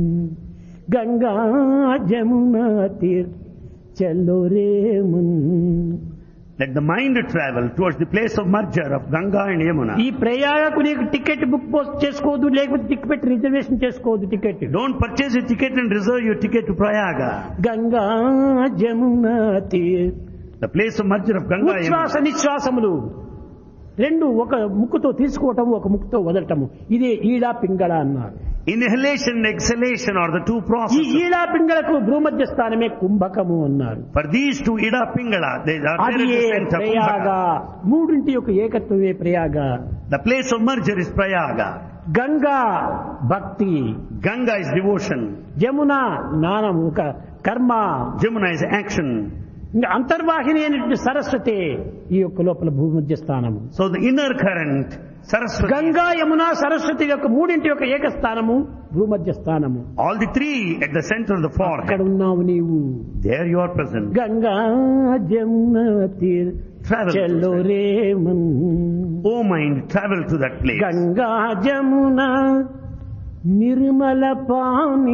Ganga Jamuna తీర్ Chhello రేమున్. Let the mind travel towards the place of merger of Ganga and Yamuna. ఈ ప్రయాగకు నీకు టికెట్ బుక్ పోస్ట్ చేసుకోవద్దు, లేకపోతే టికెట్ రిజర్వేషన్ చేసుకోవద్దు. Ticket Don't purchase a ticket and reserve your ticket to Prayaga. Ganga Jamuna తీర్. The place of merger of Ganga and ఉచ్ఛ్వాస Yamuna. నిశ్వాసములు రెండు ఒక ముక్కుతో తీసుకోవటం, ఒక ముక్కుతో వదలటము, ఇదే ఈడా పింగళ అన్నారు. Inhalation and exhalation are the two ఈ processes. ఈడా పింగళకు భూమధ్య స్థానమే కుంభకము అన్నారు. For these two, Ida Pingala, they are there అది at the center. Prayag. Kumbhaka. మూడింటి యొక్క ఏకత్వమే Prayag. The place of merger is Prayaga. Ganga భక్తి, Ganga is devotion. జమున జ్ఞానం, ఒక కర్మ, Jamuna is action. ఇంకా అంతర్వాహిని అయినటువంటి సరస్వతి ఈ యొక్క లోపల భూమధ్య స్థానము. So the inner current, Saraswati. Ganga Yamuna Saraswati యొక్క మూడింటి యొక్క ఏకస్థానము భూమధ్య స్థానము. All the three at the center of the అక్కడ forehead. ఉన్నావు నీవు. There you are present. Ganga Jamuna తీర్ Travel. Chhello Raman. Oh mind, travel to that place. Ganga Jamuna Nirmala pani,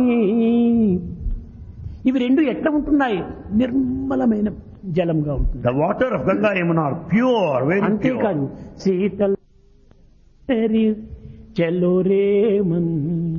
ఇవి రెండు ఎట్లా ఉంటున్నాయి, నిర్మలమైన జలంగా ఉంటుంది. The water of Ganga Yamuna are pure, very pure. అంతేకాదు శీతల్ చెల్లో Raman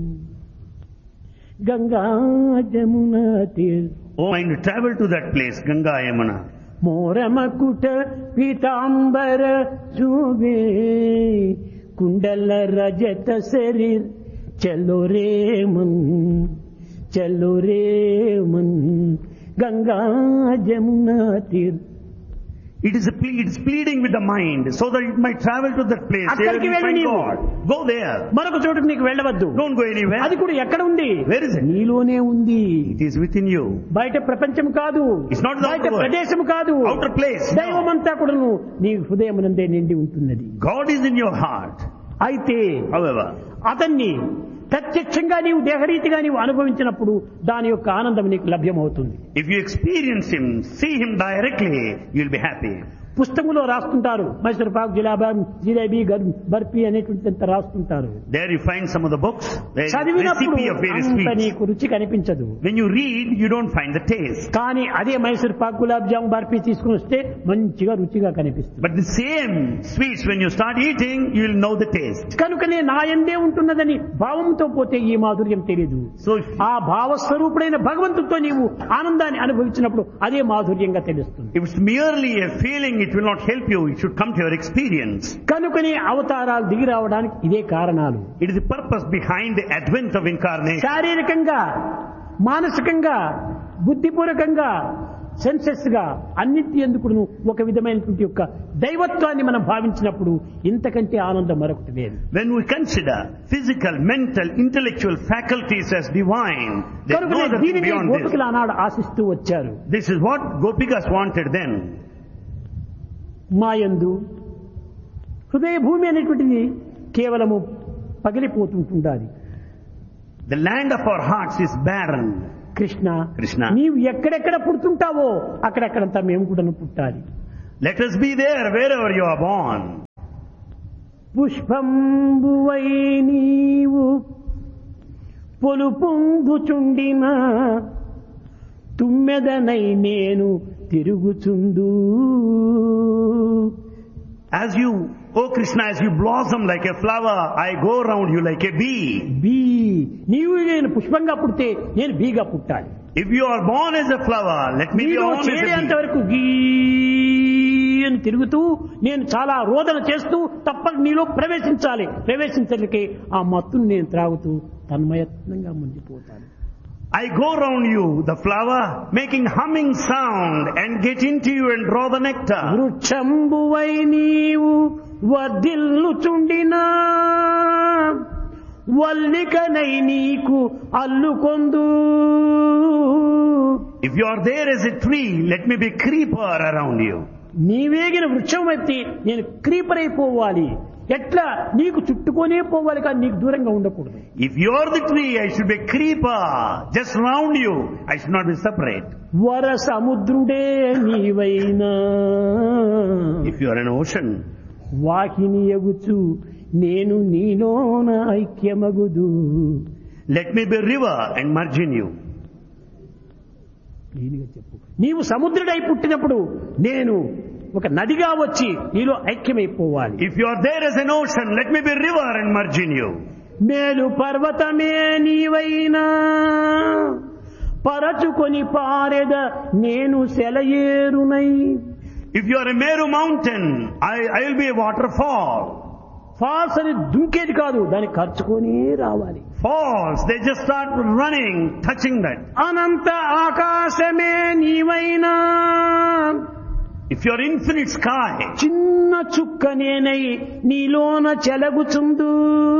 Ganga Jamuna తీర్. Oh mind, travel to that place, Ganga Yamuna. మోరమకుట Pitambara శోభే కుండల రజత శరీర్ చెల్లో రేమన్ చెల్లో Raman Ganga Jamuna తీర్. It is pleading with the mind so that it might travel to that place. There అక్కడికి you వెళ్ళి find నీవు. God. Go there. మరొక చోటుకు నీకు వెళ్ళవద్దు. Don't go anywhere. అది కూడా ఎక్కడ ఉంది? Where is it? నీలోనే ఉంది. It is within you. బయట ప్రపంచం కాదు, It's not the బయట outer world. ప్రదేశం కాదు, Outer place. No. దైవమంతా కూడాను నీ హృదయమునందే నిండి ఉంటున్నది. God is in your heart. అయితే However, అతన్ని ప్రత్యక్షంగా నీవు దేహరీతిగా నీవు అనుభవించినప్పుడు దాని యొక్క ఆనందం నీకు లభ్యమవుతుంది. if you experience Him, see Him directly, you'll be happy. పుస్తకంలో రాస్తుంటారు మైసూర్ పాక్ జిలేబీ బర్ఫీ అనేటువంటి రాస్తుంటారు. There you find some of the books. చదివినప్పుడు Recipe of various అంత sweets. నీకు రుచి కనిపించదు. When you read, you don't find the taste. కానీ అదే మైసూర్ పాక్ గులాబ్ జామ్ బర్ఫీ తీసుకుని వస్తే మంచిగా రుచిగా కనిపిస్తుంది. But the same sweets, when you start eating, you will know the taste. కనుకనే నా యందే ఉంటున్నదని భావంతో పోతే ఈ మాధుర్యం తెలియదు. So ఆ భావస్వరూపుడైన భగవంతుడితో నీవు ఆనందాన్ని అనుభవించినప్పుడు అదే మాధుర్యంగా తెలుస్తుంది. if it's merely a feeling, it will not help you. It should come to your experience. కనుకనే అవతారాలు దిగి రావడానికి ఇదే కారణాలు. It is the purpose behind the advent of incarnation. శారీరకంగా మానసికంగా బుద్ధిపూర్వకంగా సెన్సెస్ గా అన్నింటి ఎందుకు ఒక విధమైనటువంటి యొక్క దైవత్వాన్ని మనం భావించినప్పుడు ఇంతకంటే ఆనందం మరొకటి లేదు. When we consider physical, mental, intellectual faculties as divine, there is no other thing దీనిని beyond this. గోపికలు ఆనాడు ఆశిస్తూ వచ్చారు. This is what Gopikas wanted then. మాయందు హృదయ భూమి అనేటువంటిది కేవలము పగిలిపోతుంటుండాలి. The land of our hearts is barren. Krishna Krishna. నీవు ఎక్కడెక్కడ పుడుతుంటావో అక్కడెక్కడంతా మేము కూడా పుట్టాలి. Let us be there wherever you are born. పుష్పంబువై నీవు పొలుపొందుచుండిన తుమ్మెదనై నేను తిరుగుచుందు. As you, O Krishna, as you blossom like a flower, I go around you like a bee. Be నీవు నేను పుష్పంగా పుడితే నేను బీగా పుట్టాలి. If you are born as a flower, let me be నీలో born as a చేరేంత bee. వరకు గీ అని తిరుగుతూ నేను చాలా రోదన చేస్తూ తప్పక నీలో ప్రవేశించడానికి ఆ మత్తును నేను త్రాగుతూ తన్మయత్నంగా ముందుపోతాను. I go around you, the flower, making humming sound and get into you and draw the nectar. వృక్షంబువై నీవు వర్ధిల్లుచుండినా వల్లికనై నీకు అల్లుకొందు. If you are there as a tree, let me be creeper around you. నీవేగిన వృక్షం ఎత్తి నేను క్రీపర్ అయిపోవాలి. ఎట్లా నీకు చుట్టుకొనే పోవాలి కానీ నీకు దూరంగా ఉండకూడదు. If you are the tree, I should be creeper just round you. I should not be separate. వర సముద్రుడే నీవైనా If you are an ocean, వాహిని ఎగుచు నేను నీలోన ఐక్యమగుదు. let me be river and merge in you. చెప్పు నీవు సముద్రుడై పుట్టినప్పుడు నేను ఒక నదిగా వచ్చి నీలో ఐక్యమైపోవాలి. If you are there as an ocean, let me be river and merge in you. మేలు పర్వతమే నీవైనా పరచుకొని పారెద నేను సెలయేరునై. If you are a Meru mountain, I will be a waterfall. Falls అని దుంకేది కాదు, దాన్ని ఖర్చుకొని రావాలి. Falls, they just start running, touching that. Anantha Aakasame నీవైనా If you are infinite sky, చిన్న చుక్క నేనై నీలోన చెలగుచుందు.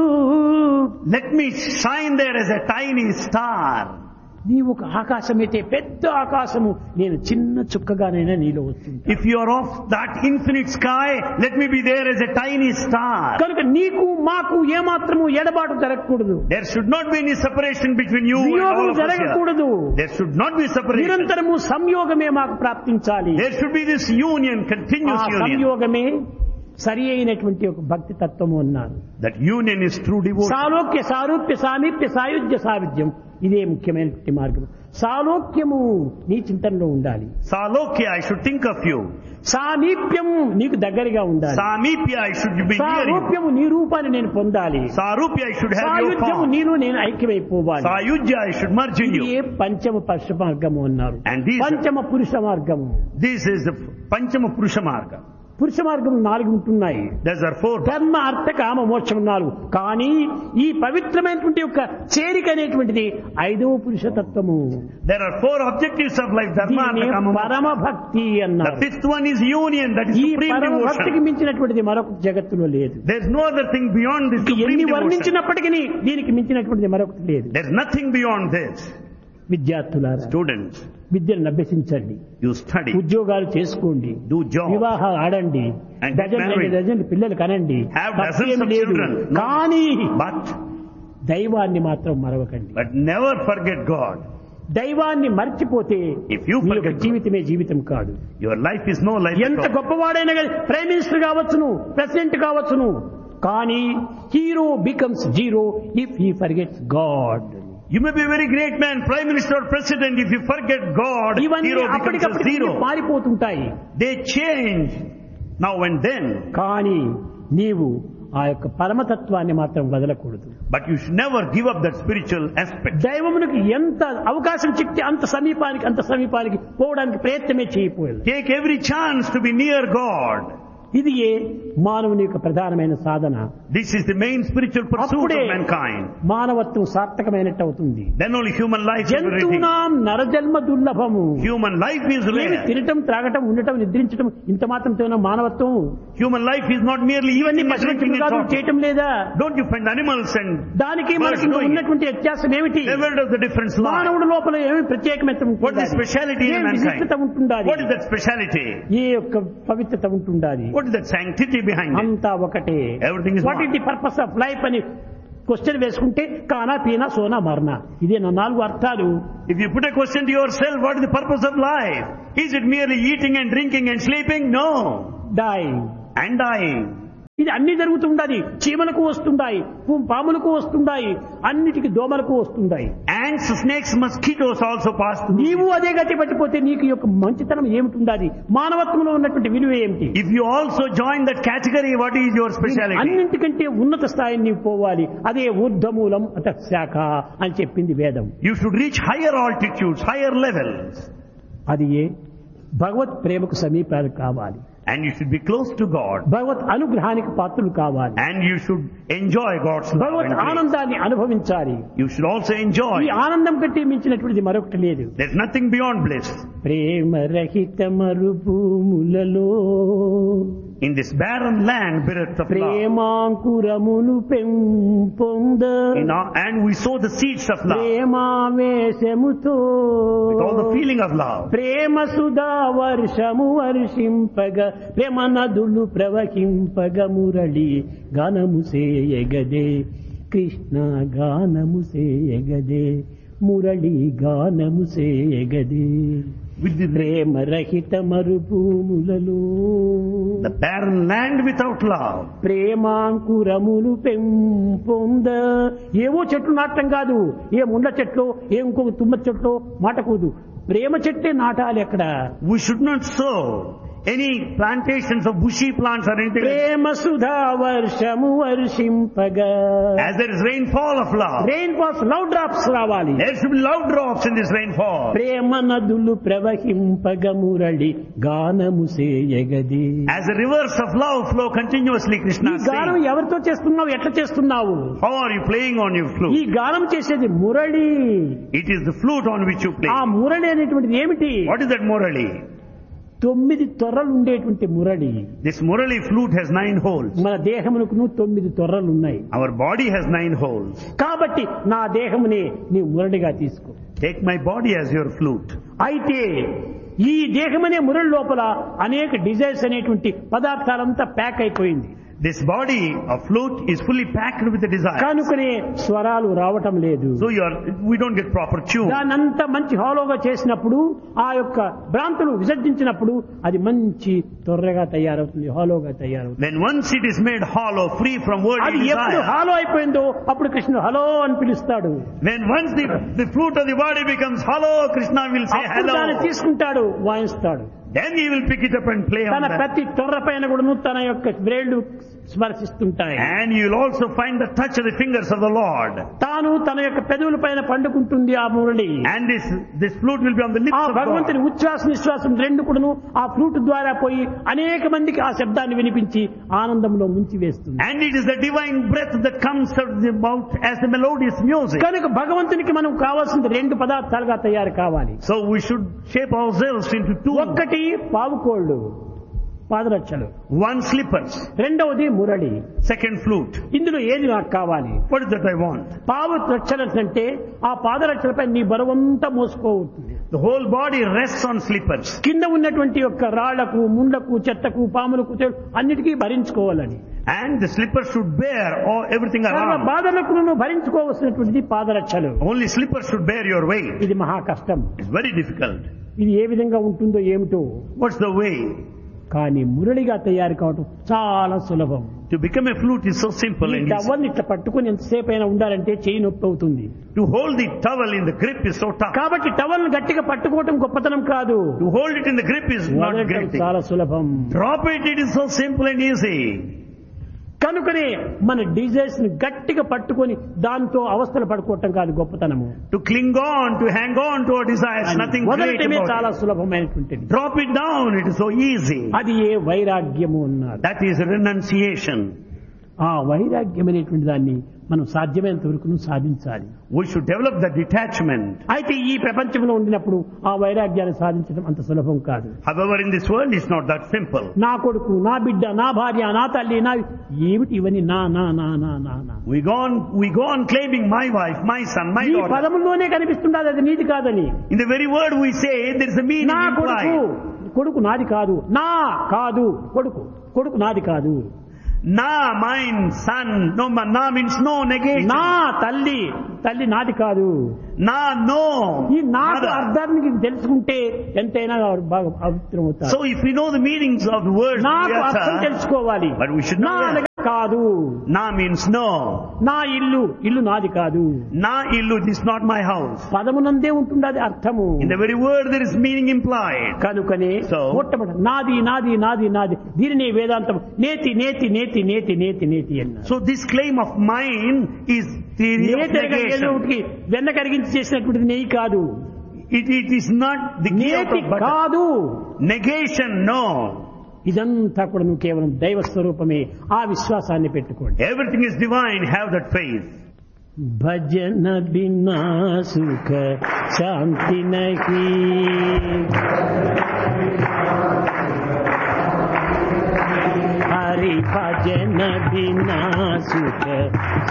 let me shine there as a tiny star. నీవు ఒక ఆకాశమైతే పెద్ద ఆకాశము, నేను చిన్న చుక్కగానైనా నీలో వస్తుంది. If you are of that infinite sky, let me be there as a tiny star. కనుక నీకు మాకు ఏమాత్రము ఎడబాటు జరగకూడదు. There should not be any separation between you and all వియోగం of us here. జరగకూడదు. There should not be separation. నిరంతరము సంయోగమే మాకు ప్రాప్తించాలి. There should be this union, ఆ continuous union. సంయోగమే సరి అయినటువంటి ఒక భక్తి తత్వము అన్నారు. That union is true devotion. సాలోక్య సారూప్య సామీప్య సాయుధ్య సావిధ్యం, ఇదే ముఖ్యమైనటువంటి మార్గం. సాలోక్యము నీ చింతనలో ఉండాలి. Salokya, I should think of you. సామీప్యము నీకు దగ్గరగా ఉండాలి. Samipya, I should be near you. సారూప్యము నీ రూపాన్ని నేను పొందాలి. Sarupya, I should have your సాయుధ్యము form. నీలో నేను ఐక్యమైపోవాలి. Sayujya, I should merge in ఇది you. పంచమ పురుష మార్గము అన్నారు. And these- పంచమ పురుష మార్గము. This is the Panchama Purusha Marga. పురుష మార్గం 4 ఉంటున్నాయి. There are 4. ధర్మ అర్థ కామ మోక్షం 4. కానీ ఈ పవిత్రమైనటువంటి యొక్క చేరిక అనేటువంటిది 5వ పురుషతత్వము. There are 4 objectives of life. Dharma, దీన్ని Artha, Kama, పరమ Moksha. భక్తి The అన్నారు. 5th one is union. That is ఈ supreme పరమ భక్తికి devotion. మించినటువంటిది మరొక జగత్తులో లేదు. There is no other thing beyond this ఎన్ని supreme devotion. వర్ణించినప్పటికీ దీనికి మించినటువంటిది మరొకటి లేదు. There is nothing beyond this. విద్యార్థులారా, Students, విద్యను అభ్యసించండి, you study, ఉద్యోగాలు చేసుకోండి, do job, వివాహాలు ఆడండి, And get married. డజన్ పిల్లలు కనండి, Have తప్పేమీ dozens of లేదు. children. No. కానీ but దైవాన్ని మాత్రం మరవకండి. never forget God. దైవాన్ని మర్చిపోతే If you నీ యొక్క forget God, జీవితమే జీవితం కాదు. your life is no life ఎంత at all. గొప్పవాడైనా కానీ ప్రైమ్ మినిస్టర్ కావచ్చును, ప్రెసిడెంట్ కావచ్చును, కానీ hero becomes zero if he forgets God. You may be a very great man, prime minister or president, if you forget God, ఇవన్నీ hero becomes a అప్పటికప్పుడు zero. మారిపోతుంటాయి. They change now and then, కానీ నీవు ఆ యొక్క పరమతత్వాన్ని మాత్రం వదలకూడదు. but you should never give up that spiritual aspect. దైవమునికి ఎంత అవకాశం చిక్కితే అంత సమీపానికి పోవడానికి ప్రయత్నమే చేయకపోయాలి. Take every chance to be near God. ఇది మానవుని యొక్క ప్రధానమైన సాధన. This is the main spiritual pursuit అప్పుడే of mankind. మానవత్వం సార్థకమైనట్టు అవుతుంది. Then only human life is everything. జంతువునాం నరజన్మ దుర్లభము. Human life is ఏమి rare. తినటం, త్రాగటం, ఉండటం, నిద్రించటం ఇంత మాత్రం మానవత్వం. Human life is not merely ఇవన్నీ eating and drinking and talking. చేయటం లేదా? Don't you find animals and దానికి birds మనకి doing it? ఉన్నటువంటి వ్యత్యాసం ఏమిటి? Where does the difference lie? మానవుడి లోపల ఏమి ప్రత్యేకత What is the speciality in విశిష్టత mankind? ఉంటుండాలి. What is that speciality? ఏ యొక్క పవిత్రత ఉంటుండాలి. What is that sanctity behind it? అంతా ఒకటే. Everything is what one. Is the purpose of life అని క్వశ్చన్ వేసుకుంటే కానా పీనా సోనా మరణ, ఇదే నా 4 అర్థాలు. If you put a question to yourself, what is the purpose of life? Is it merely eating and drinking and sleeping? No. Die And dying. ఇది అన్ని జరుగుతుండాలి. చీమలకు వస్తుండాయి, పాములకు వస్తుండాయి, అన్నిటికీ దోమలకు వస్తుండాయి. Ants, snakes, mosquitoes also pass through. నీవు అదే గతి పట్టిపోతే నీకు యొక్క మంచితనం ఏమిటి? మానవత్వంలో ఉన్నటువంటి విలువ ఏమిటి? If you also join that category, what is your speciality? అన్నింటికంటే ఉన్నత స్థాయిని నీవు పోవాలి. అదే ఊర్ధమూలం అత శాఖ అని చెప్పింది వేదం. You should reach higher altitudes, higher levels. అది భగవత్ ప్రేమకు సమీపాలు కావాలి. And you should be close to God. భగవత్ అనుగ్రహానికి పాత్రలు కావాలి. And you should enjoy God's love Bhagwat and grace. ఆనందాన్ని అనుభవించాలి. You should also enjoy. ఈ ఆనందం కంటే మించినటువంటిది మరొకటి లేదు. There's nothing beyond bliss. ప్రేమ రహిత మరుభూములలో In this barren land, bereft of love. ప్రేమాంకురములు పెంపొంద And we sow the seeds of love ప్రేమావేశముతో with all the feeling of love. ప్రేమ సుధా వర్షము వర్షింపగ, ప్రేమ నదులు ప్రవహింపగ, మురళి గానము సేయగదే, కృష్ణ గానము సేయగదే, మురళి గానము సేయగదే. With the ప్రేమ రహిత మరుభూములలో the barren land without love. ప్రేమాంకురములు పెంపొంద. ఏవో చెట్లు నాటం కాదు, ఏ ముండ్ల చెట్లు, ఏ ఇంకొక తుమ్మ చెట్లు మాటకూడదు. ప్రేమ చెట్టే నాటాలి. అక్కడ We should not sow any plantations of bushy plants or anything. ప్రేమ సుధా వర్షము వర్షింపగా. As there is rainfall of love, rain falls, love drops రావాలి. there should be love drops in this rainfall. ప్రేమ నదులు ప్రవహింపగ, మురళి గానము సేయగది. As the rivers of love flow continuously, ఈ Krishna గానం says. ఎవరితో చేస్తున్నావు, ఎట్లా చేస్తున్నావు? How are you playing on your ఈ flute? గానం చేసేది Murali. It is the flute on which you play. ఆ మురళి అనేటువంటిది ఏమిటి? What is that murali? 9 తొర్రలు ఉండేటువంటి Murali. This murali flute has 9 holes. మన దేహమునకు 9 తొర్రలు ఉన్నాయి. Our body has 9 holes. కాబట్టి నా దేహముని నీ మురళిగా తీసుకో. Take my body as your flute. అయితే ఈ దేహమనే మురళి లోపల అనేక డిజైర్స్ అనేటువంటి పదార్థాలంతా ప్యాక్ అయిపోయింది. This body of flute is fully packed with the desire. కనుకనే స్వరాలు రావటం లేదు. So we don't get proper tune. దానంతా మంచి హాలోగా చేసినప్పుడు, ఆ యొక్క భ్రాంతులు విసర్జించినప్పుడు అది మంచి తొర్రగా తయారవుతుంది, హాలోగా తయారవుతుంది. Then once it is made hollow, free from worldly అది ఎప్పుడు desire. హాలో అయిపోయిందో అప్పుడు కృష్ణుడు హలో అని పిలుస్తాడు. When once the flute of the body becomes hollow, Krishna will say అప్పుడు దాన్ని hello. తీసుకుంటాడు, వాయిస్తాడు. Then he will pick it up and play on తన that. ప్రతి తొర్ర పైన కూడా తన యొక్క వ్రేళ్లు స్మరిస్తుంటాయి. And you will also find the touch of the fingers of the Lord. తాను తన యొక్క పెదవుల పైన పండుకుంటుంది ఆ Murali. And this flute will be on the lips ఆ of God. భగవంతుని ఉచ్ఛ్వాస నిశ్వాసం రెండు కూడాను ఆ ఫ్లూట్ ద్వారా పోయి అనేక మందికి ఆ శబ్దాన్ని వినిపించి ఆనందంలో ముంచి వేస్తుంది. And it is the divine breath that comes out of the mouth as the melodious music. కనుక భగవంతునికి మనం కావాల్సింది 2 పదార్థాలుగా తయారు కావాలి. So we should shape ourselves into 2. ఒక్కటి పావుకోళ్ళు, పాదరక్షలు. 1 slippers. రెండవది మురళి. 2nd flute. ఇందులో ఏది నాకు కావాలి? What is that I want? పావు రక్షలు అంటే ఆ పాదరక్షలపై నీ బరువంతా మోసుకోవచ్చు. The whole body rests on slippers. కింద ఉన్నటువంటి యొక్క రాళ్లకు ముండ్లకు చెత్తకు పాములకు అన్నిటికీ భరించుకోవాలని. And the slippers should bear everything సర్వ around. బాధలకు భరించుకోవాల్సినటువంటిది పాదరక్షలు. Only slippers should bear your weight. ఇది మహా కష్టం. It's very difficult. ఇది ఏ విధంగా ఉంటుందో ఏమిటో. What's the way? కానీ మురళిగా తయారు కావటం చాలా సులభం. To become a flute is so simple ఈ and easy. టవల్ని ఇట్లా పట్టుకుని ఎంతసేపు అయినా ఉండాలంటే చేయి నొప్పి అవుతుంది. To hold the towel in the grip is so tough. కాబట్టి టవల్ని గట్టిగా పట్టుకోవటం గొప్పతనం కాదు. To hold it in the grip is not వదలటం great thing. చాలా సులభం. Drop it, it is so simple and easy. కనుకనే మన డిజైర్స్ ని గట్టిగా పట్టుకొని దాంతో అవస్థలు పడుకోవటం కాదు గొప్పతనము. To cling on, to hang on to our desires, nothing great వదలటమే about చాలా it. సులభమైనటువంటిది. Drop it down, it is so easy. అది ఏ వైరాగ్యము అన్నారు. That is renunciation. ఆ వైరాగ్యం అనేటువంటి దాన్ని మనం సాధ్యమైనంత వరకు సాధించాలి. We should develop the detachment. అయితే ఈ ప్రపంచంలో ఉండినప్పుడు ఆ వైరాగ్యాన్ని సాధించడం అంత సులభం కాదు. However, in this world it's not that simple. నా కొడుకు, నా బిడ్డ, నా భార్య, నా తల్లి, నా ఏమిటి ఇవన్నీ నా నా నా నా నా నా We go on claiming my wife, my son, my ఈ daughter. పదములోనే కనిపిస్తుండదు అది నీది కాదని. In the very word we say, there is a meaning నా కొడుకు, implied. కొడుకు నాది కాదు. నా కాదు కొడుకు, కొడుకు నాది కాదు. Na, mine, son. No, na means no, negation. నా తల్లి, తల్లి నాది కాదు. Na, no. ఈ నాకు Mother. అర్థాన్ని తెలుసుకుంటే ఎంతైనా బాగా పవిత్రం అవుతారు. So if we know the meanings of the words we నాకు అర్థం utter, తెలుసుకోవాలి. but we should నా know అనగా కాదు. na means no. నా ఇల్లు, ఇల్లు నాది కాదు. Na illu, this is not my house. పదమునందే ఉంటుండది అర్థము. In the very word there is meaning implied. కనుకనే So, మొట్టమొదటి నాది నాది నాది నాది దీనినే వేదాంతం నేతి నేతి నేతి నేతి నేతి నేతి అన్నారు. So this claim of mine is theory of negation. వెన్న కరిగించి చేసినటువంటిది నెయ్యి కాదు. It is not the ghee out నేతి of butter. కాదు. Negation, no. ఇదంతా కూడా నువ్వు కేవలం దైవ స్వరూపమే. ఆ విశ్వాసాన్ని పెట్టుకోండి. Everything is divine, have that faith. భజన బినా సుఖ శాంతి నహీ, హరి భజన బినా సుఖ